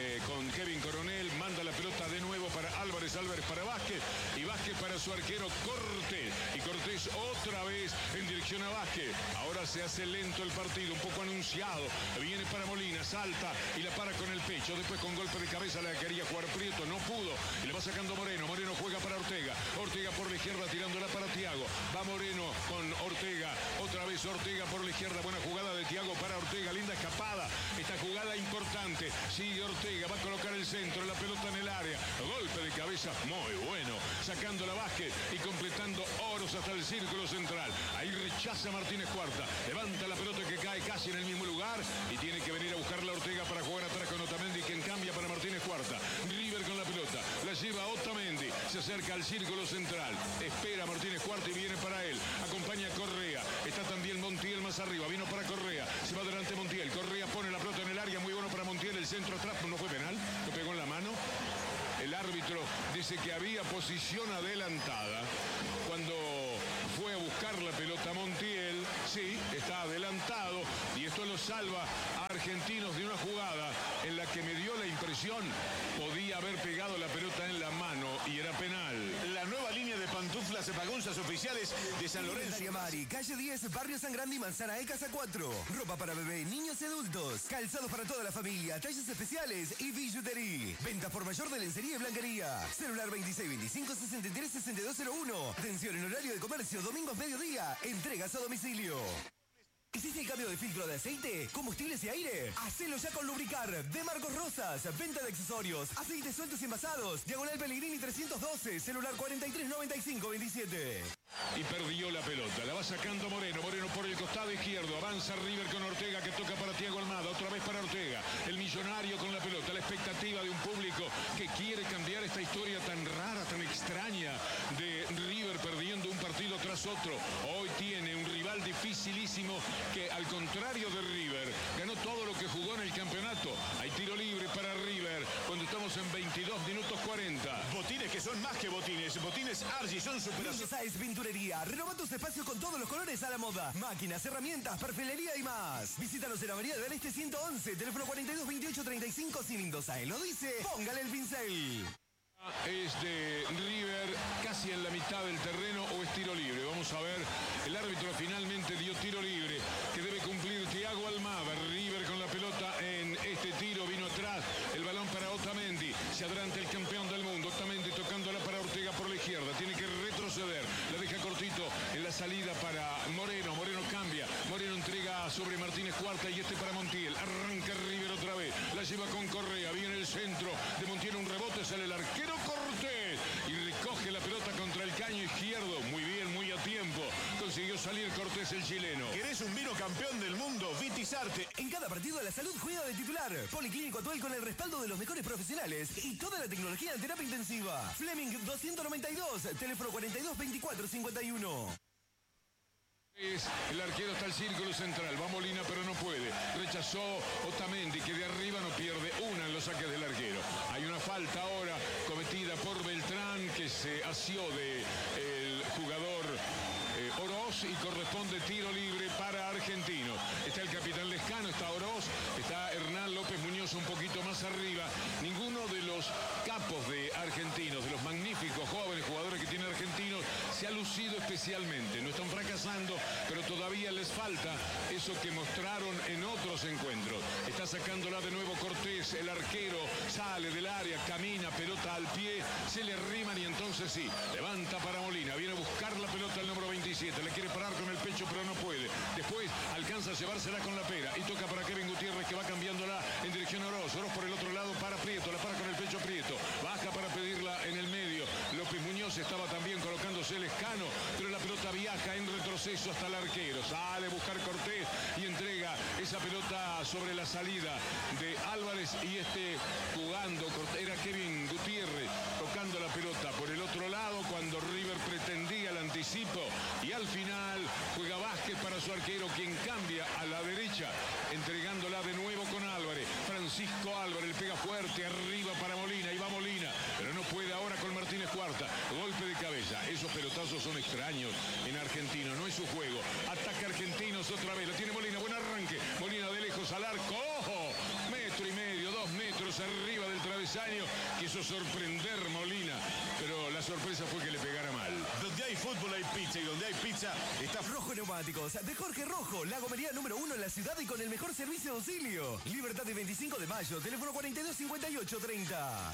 A: González Álvarez para Vázquez y Vázquez para su arquero Cortés. Y Cortés otra vez en dirección a Vázquez. Ahora se hace lento el partido, un poco anunciado. Viene para Molina, salta y la para con el pecho. Después con golpe de cabeza la quería jugar Prieto, no pudo. Y le va sacando Moreno. Moreno juega para Ortega. Ortega por la izquierda tirándola para Thiago. Va Moreno con Ortega. Otra vez Ortega por la izquierda. Buena jugada de Thiago para Ortega. Linda escapada. Esta jugada importante. Sigue Ortega. Va a colocar el centro. La pelota en el área. Golpe de cabeza muy bueno. Sacando la Vázquez y completando Oros hasta el círculo central. Ahí rechaza Martínez Cuarta. Levanta la pelota que cae casi en el mismo lugar. Y tiene que venir a buscar la Ortega para jugar atrás con Otamendi, quien cambia para Martínez Cuarta. River con la pelota. La lleva Otamendi. Se acerca al círculo central. Espera Martínez Cuarta y viene para él. Acompaña a Correa. Está también Montiel más arriba. Vino para Correa. Se va adelante Montiel. Correa pone la pelota en el área. Muy bueno para Montiel. El centro atrás. No fue penal. Lo pegó en la mano. El árbitro dice que había posición adelantada. Cuando fue a buscar la pelota Montiel, sí, está adelantado. Y esto lo salva a Argentinos de una jugada en la que me dio la impresión podía haber pegado la pelota en la mano y era penal.
B: La nueva línea de pantuflas Bagonzas oficiales de San Lorenzo.
C: Indumentaria Mari, calle diez, barrio San Grande y Manzana E, casa cuatro. Ropa para bebé, niños y adultos. Calzados para toda la familia, talles especiales y billutería. Venta por mayor de lencería y blanquería. Celular veintiséis veinticinco sesenta y tres sesenta y dos cero uno. Atención en horario de comercio, domingos mediodía. Entregas a domicilio. ¿Hiciste el cambio de filtro de aceite, combustibles y aire? Hacelo ya con Lubricar, de Marcos Rosas. Venta de accesorios, aceites sueltos y envasados. Diagonal Pellegrini trescientos doce, celular cuarenta y tres noventa y cinco veintisiete.
A: Y perdió la pelota, la va sacando Moreno, Moreno por el costado izquierdo, avanza River con Ortega que toca para Thiago Almada, otra vez para Ortega, el millonario con la pelota, la expectativa de un público que quiere cambiar esta historia tan rara, tan extraña de River perdiendo un partido tras otro. Hoy tiene un rival dificilísimo que al contrario de River, ganó todo lo que jugó en el campeonato. Hay tiro libre para River cuando estamos en veintidós minutos cuarenta.
B: Botines que son más que botines, botines Argy son superación.
C: Sáez Pinturería, renova tus espacios con todos los colores a la moda. Máquinas, herramientas, perfilería y más. Visítanos en Avenida del Este ciento once, teléfono cuarenta y dos veintiocho treinta y cinco. Si Mendoza lo dice, póngale el pincel.
A: Es de River casi en la mitad del terreno o es tiro libre. Vamos a ver, el árbitro finalmente dio tiro libre que debe cumplir Thiago Almada. River con la pelota en este tiro, vino atrás el balón para Otamendi. Se adelanta el campeón del mundo, Otamendi tocándola para Ortega por la izquierda. Tiene que retroceder, la deja cortito en la salida para Moreno. Moreno cambia, Moreno entrega sobre Martínez Cuarta y este para Montiel. Arranca River otra vez, la lleva con Correa, viene el centro de Montiel, un rebote, sale el arquero Cortés y recoge la pelota contra el caño izquierdo. Muy bien, muy a tiempo. Consiguió salir Cortés, el chileno.
B: ¿Querés un vino campeón del mundo? Vitizarte.
C: En cada partido la salud juega de titular. Policlínico Atuel con el respaldo de los mejores profesionales y toda la tecnología en terapia intensiva. Fleming doscientos noventa y dos, teléfono cuarenta y dos veinticuatro cincuenta y uno.
A: Es el arquero hasta el círculo central, va Molina pero no puede, rechazó Otamendi que de arriba no pierde una en los saques del arquero. Hay una falta ahora cometida por Beltrán que se asió de el jugador eh, Oroz y corresponde tiro libre para Argentinos. Está el capitán Lescano, está Oroz, está Hernán López Muñoz un poquito más arriba. Ninguno de los capos de Argentinos, de los magníficos jóvenes jugadores que tiene Argentinos, se ha lucido especialmente. No están fracasando, pero todavía les falta eso que mostraron en otros encuentros. Está sacándola de nuevo Cortés, el arquero sale del área, camina, pelota al pie, se le arriman y entonces sí, levanta para Molina, viene a buscar la pelota el número veintisiete, le quiere parar con el pecho pero no puede. Después alcanza a llevársela con la pera y toca para Kevin Gutiérrez que va cambiándola en dirección a Oroz. Oroz por el otro lado para Prieto, la para con el pecho Prieto, baja para pedirla en el medio. López Muñoz estaba también colocándose el Escano, pero la pelota viaja en retroceso hasta el arquero. Sale a buscar Cortés y entrega esa pelota sobre la salida de Álvarez y este jugando, era Kevin Gutiérrez tocando la pelota por el otro lado cuando River pretendía el anticipo y al final juega Vázquez para su arquero quien cambia a la derecha entregándola de nuevo con Álvarez. Francisco Álvarez le pega fuerte arriba para Molina y va Molina, pero no puede ahora con Martínez Cuarta. Golpe de cabeza. Esos pelotazos son extraños en Argentino, no es su juego. Ataca Argentinos otra vez, lo tiene Molina, buen arranque. Molina de lejos al arco, ¡ojo! Metro y medio, dos metros arriba del travesaño. tres años quiso sorprender Molina, pero la sorpresa fue que le pegara mal.
B: Donde hay fútbol hay pizza y donde hay pizza está
C: Rojo Neumáticos, de Jorge Rojo, la gomería número uno en la ciudad y con el mejor servicio de auxilio. Libertad de veinticinco de mayo, teléfono cuarenta y dos cincuenta y ocho treinta.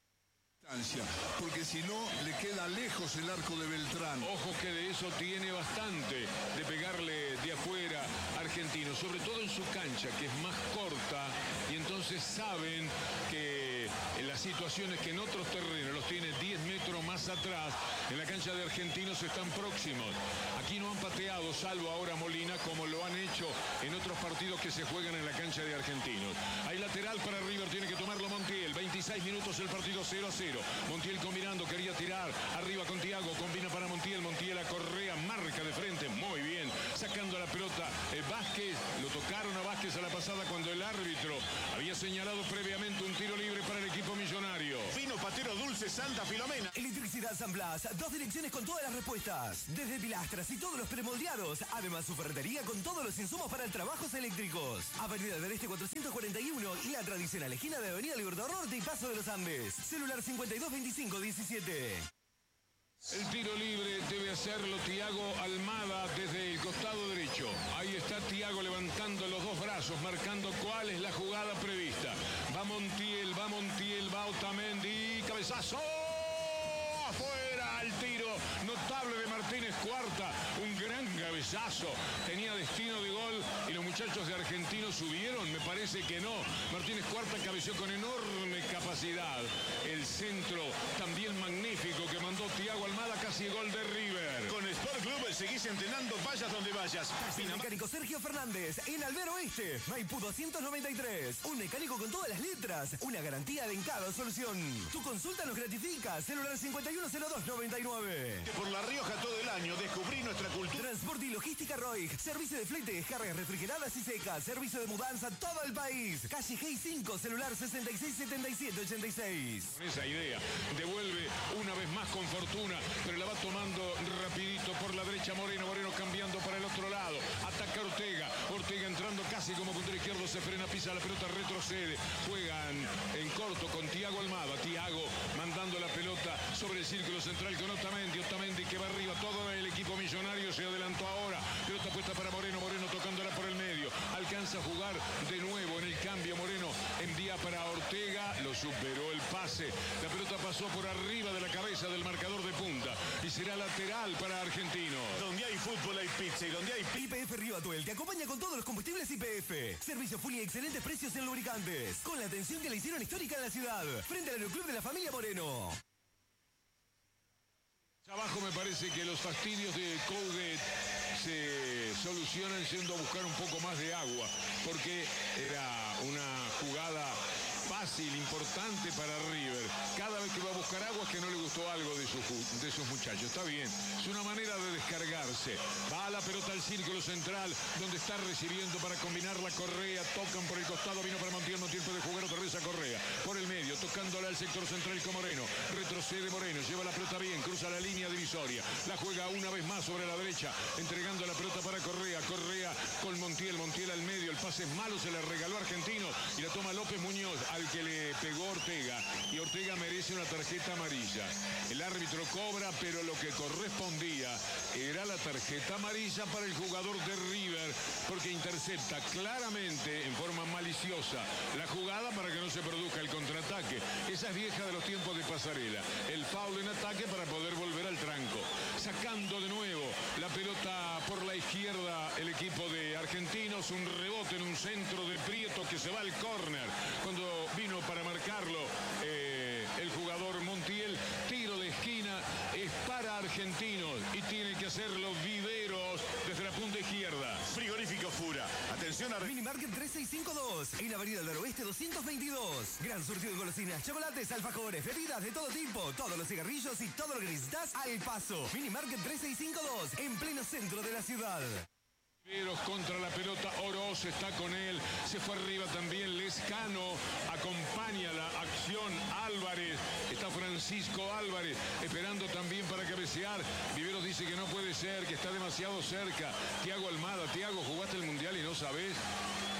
D: Porque si no, le queda lejos el arco de Beltrán.
A: Ojo que de eso tiene bastante, de pegarle de afuera a Argentino, sobre todo en su cancha, que es más corta, y entonces saben que en las situaciones que en otros terrenos los tiene diez metros más atrás, en la cancha de Argentinos están próximos. Aquí no han pateado, salvo ahora Molina, como lo han hecho en otros partidos que se juegan en la cancha de Argentinos. Hay lateral para River, tiene que tomarlo Montiel, veintiséis minutos el partido cero a cero. Montiel combinando, quería tirar, arriba con Thiago, combina para Montiel, Montiel a Correa, marca de frente, muy bien, sacando la pelota eh, Vázquez, lo tocaron a Vázquez a la pasada cuando el árbitro había señalado previamente un tiro libre para el equipo millonario.
B: Fino Patero Dulce Santa Filomena.
C: Electricidad San Blas, dos direcciones con todas las respuestas, desde pilastras y todos los premoldeados, además su ferretería con todos los insumos para trabajos eléctricos. Avenida del Este cuatrocientos cuarenta y uno y la tradicional esquina de Avenida Libertador Norte y Paso de los Andes. Celular cincuenta y dos veinticinco diecisiete.
A: El tiro libre debe hacerlo Thiago Almada desde el costado derecho. Ahí está Thiago levantando los dos brazos, marcando cuál es la jugada prevista. Va Montiel, va Montiel, va Otamendi, cabezazo. Afuera al tiro notable de Martínez Cuarta, un gran cabezazo, tenía destino de gol y los muchachos de Argentinos subieron, me parece que no. Martínez Cuarta cabeció con enorme capacidad, el centro también magnífico que mandó Thiago Almada, casi gol de River.
B: Con Sport Club seguís entrenando, vayas donde vayas.
C: El mecánico Sergio Fernández en Albero Oeste, Maipú doscientos noventa y tres. Un mecánico con todas las letras, una garantía de en cada solución. Tu consulta nos gratifica. Celular cincuenta y uno cero dos noventa y nueve.
B: Por La Rioja todo el año, descubrí nuestra cultura.
C: Transporte y logística Roig, servicio de flete, cargas refrigeradas y secas, servicio de mudanza todo el país. Calle G cinco, celular sesenta y seis setenta y siete ochenta y seis.
A: Con esa idea, devuelve una vez más con fortuna, pero la va tomando rapidito por la derecha Moreno, Moreno cambiando para el otro lado, ataca Ortega, Ortega entrando casi como puntero izquierdo, se frena, pisa la pelota, retrocede, juegan en corto con Thiago Almada, Thiago mandando la pelota sobre el círculo central con Otamendi, Otamendi que va arriba, todo el equipo millonario se adelantó ahora, pelota puesta para Moreno, Moreno tocándola por el medio, alcanza a jugar de nuevo en el cambio, Moreno envía para Ortega, lo superó el pase, la pelota pasó por arriba de la cabeza del marcador de punta y será lateral para Argentino.
B: Donde hay fútbol hay pizza y donde hay pizza.
C: I P F Río Atuel te acompaña con todos los combustibles I P F. Servicio full y excelentes precios en lubricantes. Con la atención que le hicieron histórica en la ciudad. Frente al Aeroclub de la familia Moreno.
A: Abajo me parece que los fastidios de Coudet se solucionan yendo a buscar un poco más de agua, porque era una jugada fácil, importante para River. Cada vez que va a buscar agua es que no le gustó algo de, su, de sus muchachos. Está bien, es una manera de descargarse. Va a la pelota al círculo central, donde está recibiendo para combinar la Correa. Tocan por el costado, vino para Montiel, Montiel puede jugar otra vez a Correa. Por el medio, tocándole al sector central con Moreno. Retrocede Moreno, lleva la pelota bien, cruza la línea divisoria. La juega una vez más sobre la derecha, entregando la pelota para Correa. Correa con Montiel, Montiel al medio. El pase es malo, se le regaló a Argentino y la toma López Muñoz, al que le pegó Ortega, y Ortega merece una tarjeta amarilla. El árbitro cobra, pero lo que correspondía era la tarjeta amarilla para el jugador de River, porque intercepta claramente, en forma maliciosa, la jugada para que no se produzca el contraataque. Esa es vieja de los tiempos de Pasarela. El foul en ataque para poder volver al tranco. Sacando de nuevo la pelota por la izquierda el equipo de Argentinos, un rebote en un centro de Prieto que se va al córner. Cuando vino para marcarlo eh, el jugador Montiel, tiro de esquina, es para Argentinos y tiene que hacerlo Viveros desde la punta izquierda.
B: Frigorífico Fura, atención a...
C: Minimarket tres seis cinco dos, en Avenida del Oeste doscientos veintidós. Gran surtido de golosinas, chocolates, alfajores, bebidas de todo tipo, todos los cigarrillos y todo lo que necesitas al paso. Minimarket tres seis cinco dos, en pleno centro de la ciudad.
A: Viveros contra la pelota, Oroz está con él, se fue arriba también Lescano, acompaña la acción Álvarez, está Francisco Álvarez esperando también para cabecear. Viveros dice que no puede ser, que está demasiado cerca. Thiago Almada, Thiago, jugaste el Mundial y no sabés.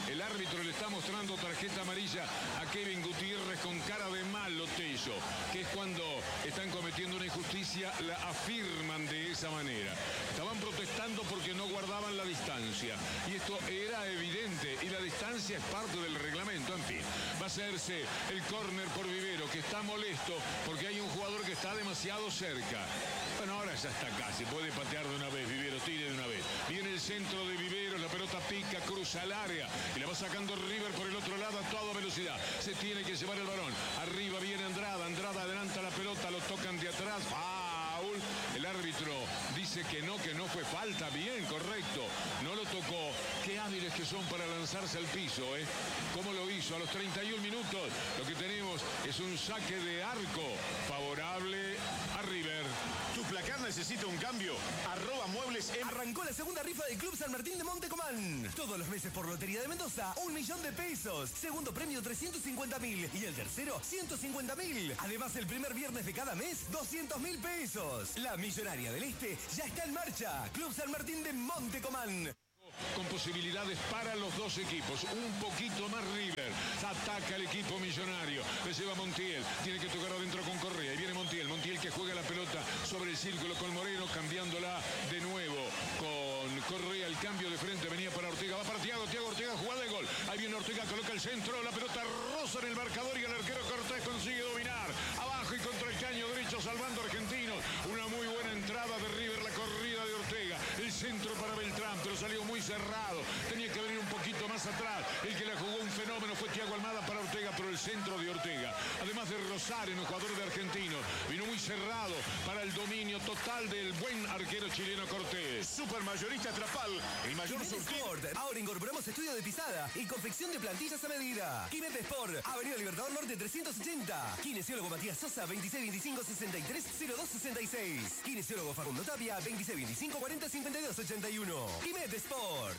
A: El árbitro le está mostrando tarjeta amarilla a Kevin Gutiérrez con cara de malo Tello, que es cuando están cometiendo una injusticia, la afirman de esa manera. Estaban protestando porque no guardaban la distancia. Y esto era evidente, y la distancia es parte del reglamento. En fin, va a hacerse el córner por Vivero, que está molesto porque hay un jugador que está demasiado cerca. Bueno, ahora ya está casi, puede patear de una vez, Vivero, tire de una vez. Viene el centro de Vivero, la pelota pica, cruza al área y la va sacando River por el otro lado a toda velocidad. Se tiene que llevar el balón. Arriba viene Andrada, Andrada adelanta la pelota, lo tocan de atrás. Foul. El árbitro dice que no, que no fue falta. Bien, correcto. No lo tocó. Qué hábiles que son para lanzarse al piso, ¿eh? ¿Cómo lo hizo? A los treinta y un minutos lo que tenemos es un saque de arco favorable a River.
B: ¿Tu placar necesita un cambio? Arroba muebles en...
C: Arrancó la segunda rifa del Club San Martín de Montecomán. Todos los meses por Lotería de Mendoza, un millón de pesos. Segundo premio, trescientos cincuenta mil. Y el tercero, ciento cincuenta mil. Además, el primer viernes de cada mes, doscientos mil pesos. La Millonaria del Este ya está en marcha. Club San Martín de Montecomán.
A: Con posibilidades para los dos equipos. Un poquito más River. Ataca el equipo millonario. Le lleva Montiel. Tiene que tocar adentro con Correa. Y viene Montiel. Montiel que juega la pelota sobre el círculo con Moreno, cambiándola de nuevo con Correa. El cambio de frente venía para Ortega. Va para Thiago. Thiago Ortega, jugada de gol. Ahí viene Ortega, coloca el centro. La pelota roza en el marcador y el arquero Cortés consigue dominar. Abajo y contra el caño derecho, salvando a Argentinos. Una muy buena entrada de River. La corrida de Ortega. El centro para Beltrán, pero salió muy cerrado, tenía que venir un poquito más atrás. El que la jugó un fenómeno fue Thiago Almada para Ortega, pero el centro de Ortega, además de Rosario, un jugador de Argentinos, vino muy cerrado para el dominio total del buen arquero chileno Cortés.
B: Supermayorista Trapal, el mayor surtido.
C: Ahora incorporamos estudio de pisada y confección de plantillas a medida. Quimete Sport, Avenida Libertador Norte trescientos ochenta. Kinesiólogo Matías Sosa, veintiséis veinticinco sesenta y tres cero dos sesenta y seis. Kinesiólogo Facundo Tapia, veintiséis veinticinco cuarenta cincuenta y dos ochenta y uno. Quimete Sport.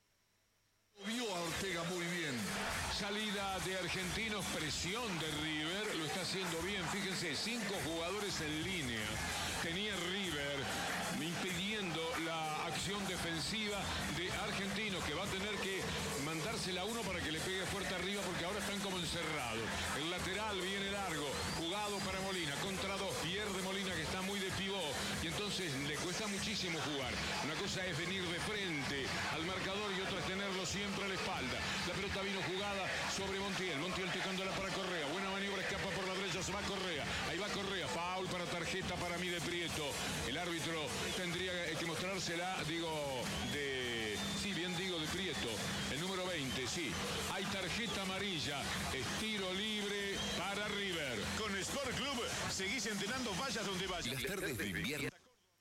D: Vio a Ortega muy bien.
A: Salida de Argentinos, presión de River, lo está haciendo bien. Fíjense, cinco jugadores en línea. Tenía River impidiendo la acción defensiva de Argentinos, que va a tener que mandársela a uno para que le pegue fuerte arriba, porque ahora están como encerrados. El lateral viene largo, jugado para Molina, contra dos, pierde Molina, que está muy de pivot, y entonces le cuesta muchísimo jugar. Una cosa es venir de frente al marcador y otra es tenerlo siempre a la espalda. La pelota vino jugada sobre Montiel, Montiel tocándola para Correa, buena maniobra, escapa por la derecha, se va Correa, ahí va Correa, foul para tarjeta para mí de Prieto. El árbitro tendría que mostrársela, digo, de... Sí, bien digo, de Prieto. El número veinte, sí. Hay tarjeta amarilla. Es tiro libre para River.
B: Con Sport Club seguís entrenando, vayas donde vayas.
C: Las tardes de invierno.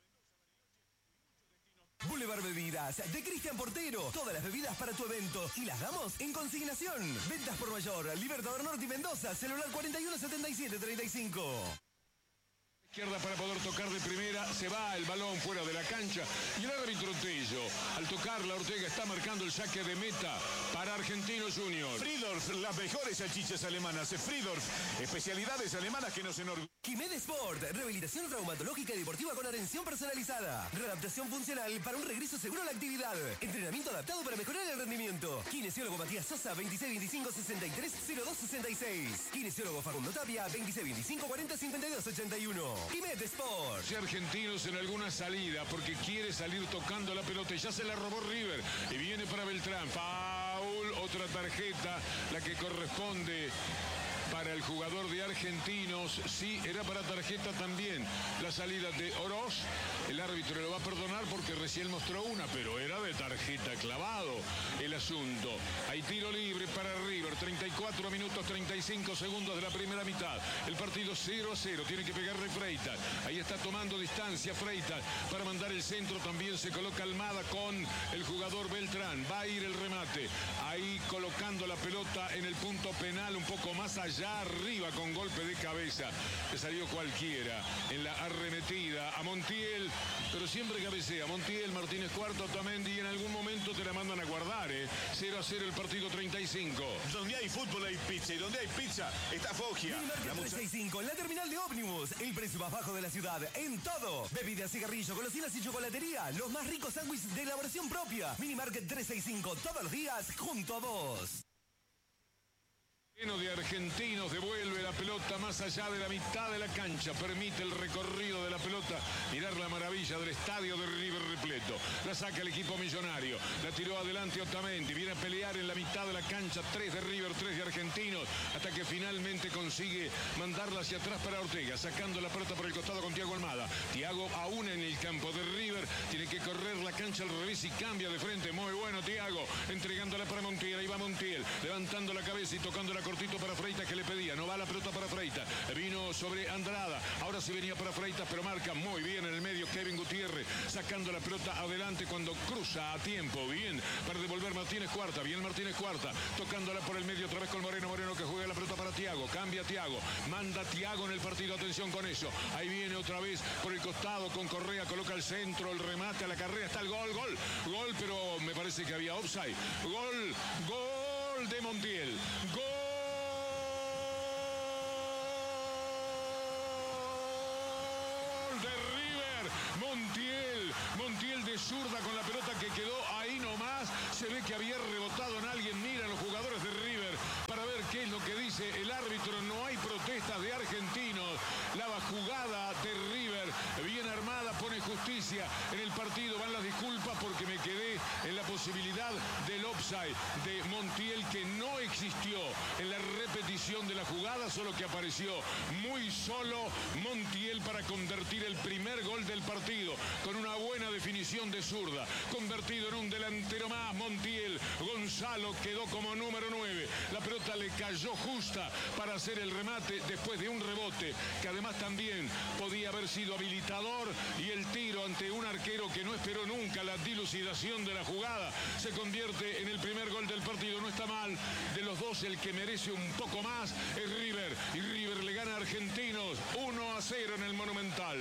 C: Boulevard Bebidas, de Cristian Portero. Todas las bebidas para tu evento y las damos en consignación. Ventas por mayor, Libertador Norte y Mendoza, celular cuarenta y uno setenta y siete treinta y cinco.
A: Izquierda para poder tocar de primera, se va el balón fuera de la cancha y el árbitro Tello, al tocarla, Ortega está marcando el saque de meta para Argentinos Junior.
B: Fridorf, las mejores salchichas alemanas. Fridorf, especialidades alemanas que nos enorgullecen.
C: Quimede Sport, rehabilitación traumatológica y deportiva con atención personalizada. Readaptación funcional para un regreso seguro a la actividad. Entrenamiento adaptado para mejorar el rendimiento. Kinesiólogo Matías Sosa, veintiséis veinticinco sesenta y tres cero dos sesenta y seis. Kinesiólogo Facundo Tapia, veintiséis veinticinco cuarenta cincuenta y dos ochenta y uno. Quimete Sport.
A: Si Argentinos en alguna salida porque quiere salir tocando la pelota y ya se la robó River y viene para Beltrán. Foul, otra tarjeta, la que corresponde para el jugador de Argentinos. Sí, era para tarjeta también la salida de Oroz. El árbitro lo va a perdonar porque recién mostró una, pero era de tarjeta, clavado el asunto. Hay tiro libre para River, treinta y cuatro minutos treinta y cinco segundos de la primera mitad. El partido cero a cero, tiene que pegarle Freitas. Ahí está tomando distancia Freitas para mandar el centro. También se coloca Almada con el jugador Beltrán. Va a ir el remate. Ahí colocando la pelota en el punto penal, un poco más allá. Ya arriba con golpe de cabeza, que salió cualquiera en la arremetida a Montiel, pero siempre cabecea Montiel, Martínez Cuarto, Otamendi, y en algún momento te la mandan a guardar, ¿eh? cero a cero el partido treinta y cinco.
B: Donde hay fútbol fútbol hay pizza. Y donde hay pizza, está Foggia.
C: Minimarket trescientos sesenta y cinco, en la terminal de ómnibus. El precio más bajo de la ciudad, en todo. Bebidas, cigarrillos, golosinas y chocolatería. Los más ricos sándwiches de elaboración propia. Minimarket trescientos sesenta y cinco, todos los días, junto a vos.
A: Lleno de argentinos, devuelve la pelota más allá de la mitad de la cancha, permite el recorrido de la pelota, mirar la maravilla del estadio de River repleto. La saca el equipo millonario, la tiró adelante Otamendi, viene a pelear en la mitad de la cancha, tres de River, tres de Argentinos, hasta que finalmente consigue mandarla hacia atrás para Ortega, sacando la pelota por el costado con Thiago Almada. Thiago aún en el campo de River, tiene que correr la cancha al revés y cambia de frente, muy bueno Thiago, entregándola para Montiel, ahí va Montiel, levantando la cabeza y tocando la cortito para Freitas que le pedía, no va la pelota para Freitas, vino sobre Andrada, ahora sí venía para Freitas, pero marca muy bien en el medio Kevin Gutiérrez, sacando la pelota adelante cuando cruza a tiempo, bien, para devolver Martínez Cuarta, bien Martínez Cuarta, tocándola por el medio otra vez con Moreno, Moreno que juega la pelota para Thiago, cambia Thiago, manda Thiago en el partido, atención con eso, ahí viene otra vez por el costado con Correa, coloca el centro, el remate a la carrera, está el gol, gol, gol, pero me parece que había offside, gol, gol de Montiel, gol Montiel, Montiel de zurda con la pelota que quedó ahí nomás, se ve que había rebotado en alguien, miran los jugadores de River para ver qué es lo que dice el árbitro, no hay protestas de argentinos, la jugada de River, bien armada, pone justicia en el partido, van las disculpas porque me quedé en la posibilidad del offside de Montiel que no existió en la repetición de la jugada, solo que apareció muy solo Montiel para convertir el primer gol del partido, con una buena definición de zurda, convertido en un delantero más, Montiel, Gonzalo quedó como número nueve, la pelota le cayó justa para hacer el remate después de un rebote, que además también podía haber sido habilitador, y el tiro ante un arquero que no esperó nunca la dilucidación de la jugada, se convierte en el primer gol del partido, no está mal, de los dos el que merece un poco más es River, y River le gana a Argentinos uno a cero en el Monumental.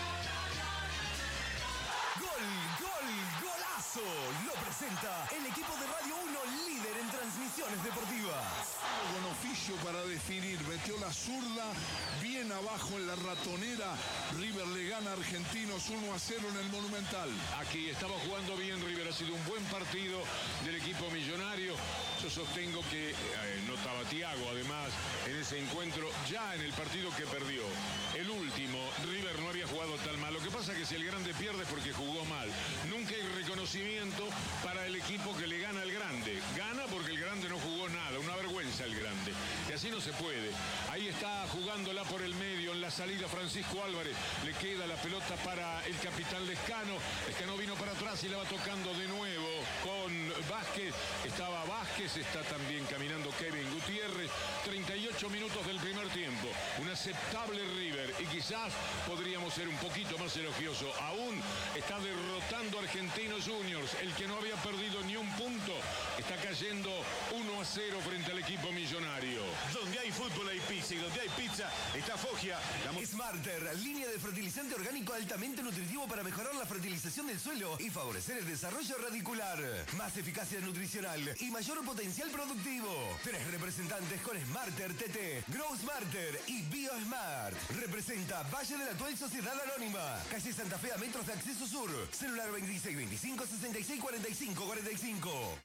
C: Gol, gol, golazo. Lo presenta el equipo de Radio uno, líder en transmisiones deportivas.
D: Con oficio para definir, metió la zurda bien abajo en la ratonera. River le gana a Argentinos uno a cero en el Monumental.
A: Aquí estaba jugando bien River, ha sido un buen partido del equipo millonario. Yo sostengo que eh, no estaba Thiago, además, en ese encuentro, ya en el partido que perdió. El último, River no había jugado tan mal. Lo que pasa es que si el grande pierde es porque jugó mal. Nunca hay reconocimiento para el equipo que le gana al grande. Gana porque el grande no jugó nada, una vergüenza el grande. Y así no se puede. Ahí está jugándola por el medio, en la salida Francisco Álvarez. Le queda la pelota para el capitán Lescano. Lescano vino para atrás y la va tocando de nuevo con Vázquez. Estaba Vázquez, está también caminando Kevin Gutiérrez. treinta y ocho minutos del primer tiempo. Un aceptable River y quizás podríamos ser un poquito más elogioso. Aún está derrotando a Argentinos Juniors, el que no había perdido ni un punto. Está cayendo uno a cero frente al equipo millonario.
B: Donde hay fútbol hay pizza, y donde hay pizza está Foggia. La...
C: Smarter, línea de fertilizante orgánico altamente nutritivo para mejorar la fertilización del suelo y favorecer el desarrollo radicular. Más eficacia nutricional y mayor potencial productivo. Tres representantes con Smarter T T, Grow Smarter y BioSmart. Representa Valle de la Tuel Sociedad Anónima. Calle Santa Fe a metros de acceso sur. Celular veintiséis veinticinco sesenta y seis cuarenta y cinco cuarenta y cinco.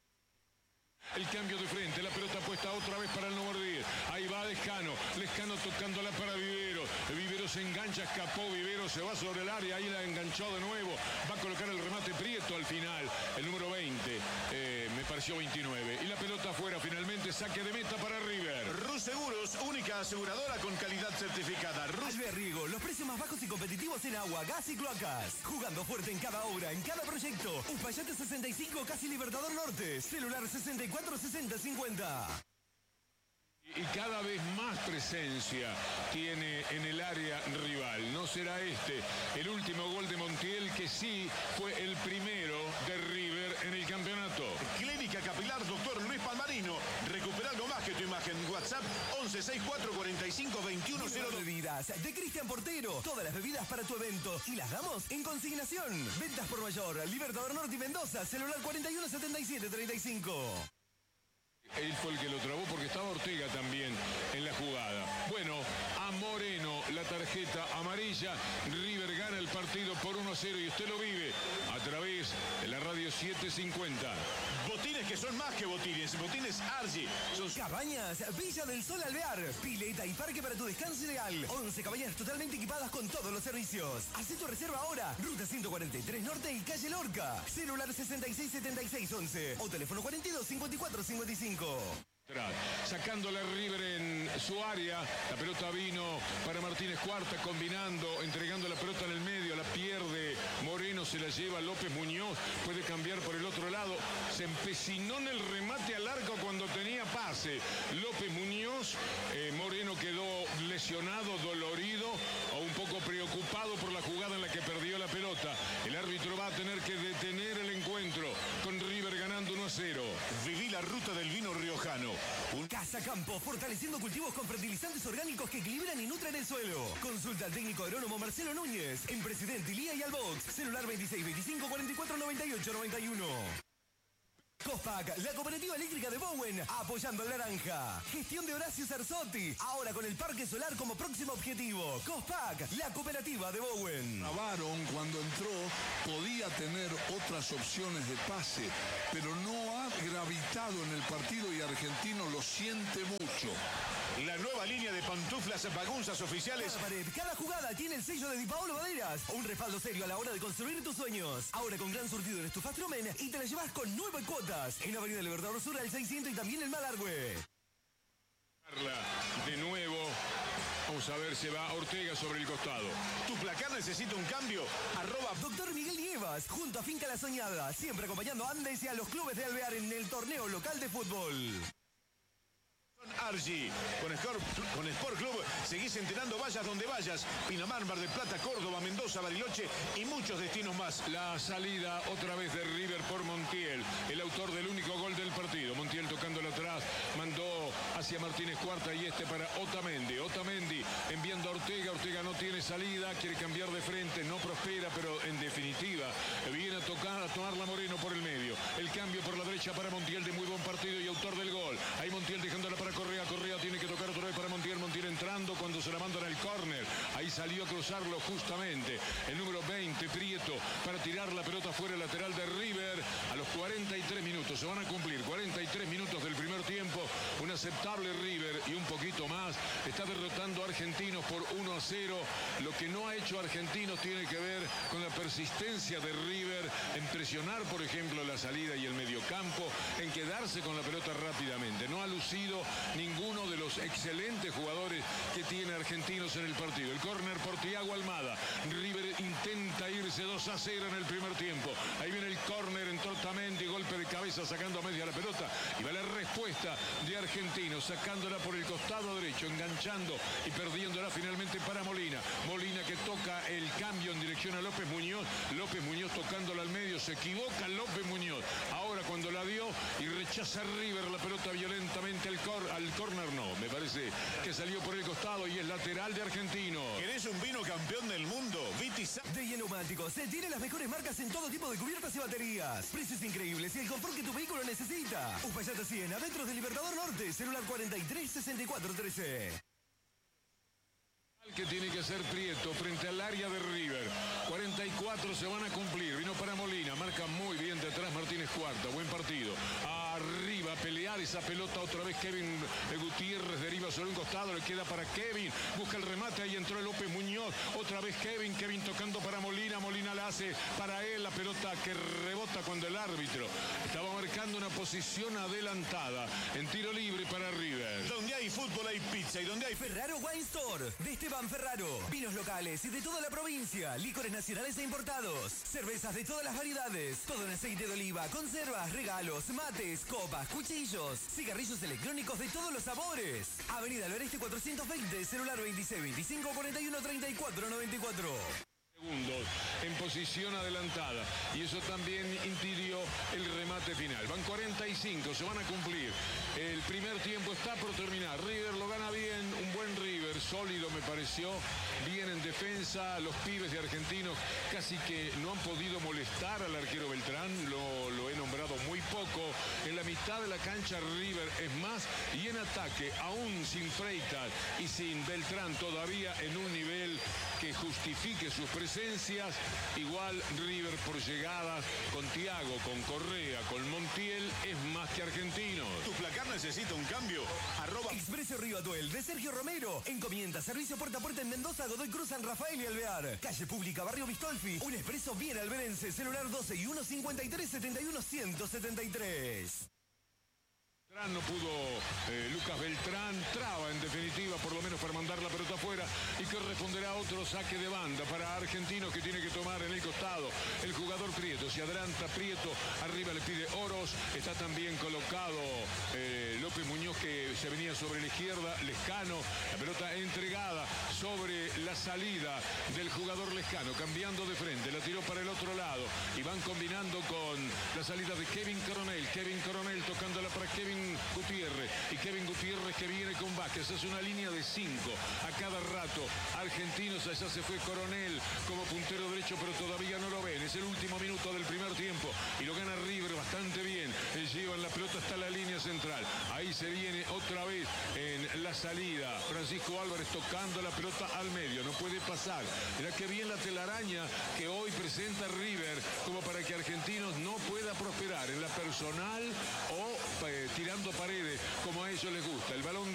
A: El cambio de frente, la pelota puesta otra vez para el número diez. Ahí va Lescano, Lescano tocándola para Vivero. Vivero se engancha, escapó Vivero, se va sobre el área, ahí la enganchó de nuevo. Va a colocar el remate Prieto al final, el número veinte, eh, me pareció veintinueve. Y la pelota afuera, finalmente saque de meta para River.
B: Rus Seguros, única aseguradora con calidad certificada. Rus
C: Alvear Riego, los precios más bajos y competitivos en agua, gas y cloacas. Jugando fuerte en cada obra, en cada proyecto. Uspallate sesenta y cinco, casi Libertador Norte. Celular sesenta y cuatro sesenta cincuenta.
A: Y cada vez más presencia tiene en el área rival. No será este el último gol de Montiel, que sí fue el primero de River en el campeonato.
B: Clínica Capilar Doctor Luis Palmarino. Recupera algo más que tu imagen. WhatsApp once sesenta y cuatro cuarenta y cinco veintiuno cero dos.
C: Bebidas de Cristian Portero. Todas las bebidas para tu evento. Y las damos en consignación. Ventas por mayor. Libertador Norte y Mendoza. Celular cuarenta y uno setenta y siete treinta y cinco.
A: Él fue el que lo trabó porque estaba Ortega once cincuenta.
B: Botines que son más que botines. Botines Argy. Son...
C: Cabañas Villa del Sol Alvear. Pileta y parque para tu descanso ideal. once cabañas totalmente equipadas con todos los servicios. Hacé tu reserva ahora. Ruta ciento cuarenta y tres Norte y calle Lorca. Celular sesenta y seis setenta y seis once o teléfono cuarenta y dos cincuenta y cuatro cincuenta y cinco.
A: Sacándole a River en su área, la pelota vino para Martínez Cuarta, combinando, entregando la pelota en el medio, la pierde Moreno, se la lleva López Muñoz, puede cambiar por el otro lado, se empecinó en el remate al arco cuando tenía pase López Muñoz, eh, Moreno quedó lesionado, dolorido o un poco preocupado por la jugada en la que perdió la pelota. El árbitro va a tener que detener el encuentro con River ganando uno a cero.
B: Viví la ruta del vino riojano.
C: Un Casa Campo, fortaleciendo cultivos con fertilizantes orgánicos que equilibran y nutren el suelo. Consulta al técnico agrónomo Marcelo Núñez en Presidente Ilía y Albox. Celular veintiséis veinticinco cuarenta y cuatro noventa y ocho noventa y uno. Cospac, la cooperativa eléctrica de Bowen, apoyando al naranja. Gestión de Horacio Sarzotti, ahora con el parque solar como próximo objetivo. Cospac, la cooperativa de Bowen.
D: Navarón, cuando entró, podía tener otras opciones de pase, pero no ha gravitado en el partido y Argentino lo siente mucho.
B: La nueva línea de pantuflas Bagunzas oficiales.
C: Cada pared, cada jugada tiene el sello de Di Paolo Maderas. Un respaldo serio a la hora de construir tus sueños. Ahora con gran surtido en estufas Tromen y te la llevas con nueve cuotas. En Avenida Libertador Sur al seiscientos y también en Malargüe.
A: De nuevo, vamos a ver, se va Ortega sobre el costado.
B: ¿Tu placar necesita un cambio? Arroba
C: Doctor Miguel Nievas, junto a Finca La Soñada, siempre acompañando a Andes y a los clubes de Alvear en el torneo local de fútbol.
B: Argy. Con Sport, con Sport Club seguís entrenando, vayas donde vayas. Pinamar, Mar del Plata, Córdoba, Mendoza, Bariloche y muchos destinos más.
A: La salida otra vez de River por Montiel, el autor del único gol del partido. Montiel tocándolo atrás, mandó hacia Martínez Cuarta y este para Otamendi. Otamendi enviando a Ortega, Ortega no tiene salida, quiere cambiar de frente, no prospera, pero en definitiva viene a tocar, a tomarla Moreno por el medio. El cambio por la derecha para Montiel de muy buen partido y autor del gol. Ahí Montiel dejándola para Correa, Correa tiene que tocar otra vez para Montiel, Montiel entrando cuando se la mandan al córner, ahí salió a cruzarlo justamente el número veinte, Prieto, para tirar la pelota fuera lateral de River. A los cuarenta y tres minutos, se van a cumplir cuarenta y tres minutos del primer tiempo, un aceptable River y un poquito más, está derrotando a Argentinos por uno a cero. Lo que no ha hecho Argentinos tiene que ver con la persistencia de River en presionar, por ejemplo, la salida y el mediocampo, en quedarse con la pelota rápidamente. No ha lucido ninguno de los excelentes jugadores que tiene Argentinos en el partido. El córner por Thiago Almada. River intenta irse dos a cero en el primer tiempo. Ahí viene el córner, entró Otamendi, golpe de cabeza sacando a media la pelota. Y va la respuesta de Argentinos, sacándola por el costado derecho, enganchando y perdiéndola finalmente para Molina. Molina que toca el cambio en dirección a López Muñoz. López Muñoz tocándola al medio, se equivoca López Muñoz. Ahora cuando la dio y rechaza River la pelota violentamente al córner. Al córner no, me parece que salió por el costado y es lateral de Argentino.
B: ¿Querés un vino campeón del mundo? Vitis.
C: De Neumáticos, se tiene las mejores marcas en todo tipo de cubiertas y baterías. Precios increíbles y el confort que tu vehículo necesita. Uspallata cien, adentro del Libertador Norte, celular cuarenta y tres sesenta y cuatro trece.
A: Que tiene que hacer Prieto frente al área de River. cuarenta y cuatro se van a cumplir. Vino para Molina, marca muy bien de atrás Martínez Cuarta. Buen partido. Arriba, pelear esa pelota otra vez. Kevin Gutiérrez deriva sobre un costado, le queda para Kevin. Busca el remate, ahí entró López Muñoz. Otra vez Kevin, Kevin tocando para Molina. Molina la hace para él. La pelota que rebota cuando el árbitro estaba marcando una posición adelantada. En tiro libre para River.
B: Donde hay fútbol hay pizza y donde hay...
C: Ferraro Wine Store, de Esteban Ferraro. Vinos locales y de toda la provincia. Licores nacionales e importados. Cervezas de todas las variedades. Todo en aceite de oliva. Conservas, regalos, mates, copas, cuchillos. Cigarrillos electrónicos de todos los sabores. Avenida Alvareste cuatrocientos veinte. Celular veintiséis veinticinco cuarenta y uno treinta y cuatro noventa y cuatro.
A: Segundos en posición adelantada y eso también impidió el remate final. Van cuarenta y cinco, se van a cumplir. El primer tiempo está por terminar. River lo gana bien, un buen River. River sólido me pareció, bien en defensa, los pibes de Argentinos casi que no han podido molestar al arquero Beltrán, lo, lo he nombrado muy poco. En la mitad de la cancha River es más, y en ataque, aún sin Freitas y sin Beltrán todavía en un nivel que justifique sus presencias, igual River por llegadas, con Thiago, con Correa, con Montiel, es más que Argentinos.
B: ¿Tu placar necesita un cambio? Arroba...
C: Expreso Río Atuel de Sergio Romero. Encomienda, servicio puerta a puerta en Mendoza, Godoy Cruz, San Rafael y Alvear. Calle Pública, Barrio Bistolfi. Un expreso bien alberense. Celular doce y uno cincuenta y tres setenta y uno ciento setenta y tres.
A: No pudo eh, Lucas Beltrán, traba en definitiva, por lo menos para mandar la pelota afuera, y que responderá otro saque de banda para Argentinos que tiene que tomar en el costado el jugador Prieto. Se adelanta Prieto, arriba le pide Oros, está también colocado eh, López Muñoz que se venía sobre la izquierda, Lescano, la pelota entregada sobre la salida del jugador Lescano, cambiando de frente, la tiró para el otro lado y van combinando con la salida de Kevin Coronel, Kevin Coronel tocándola para Kevin Gutiérrez, y Kevin Gutiérrez que viene con Vázquez, es una línea de cinco a cada rato. Argentinos, allá se fue Coronel como puntero derecho, pero todavía no lo ven, es el último minuto del primer tiempo y lo gana River bastante bien, llevan la pelota hasta la línea central, ahí se viene otra vez en la salida Francisco Álvarez tocando la pelota al medio, no puede pasar. Mirá que bien la telaraña que hoy presenta River como para que Argentinos no pueda prosperar en la personal o eh, tirando paredes como a ellos les gusta. El balón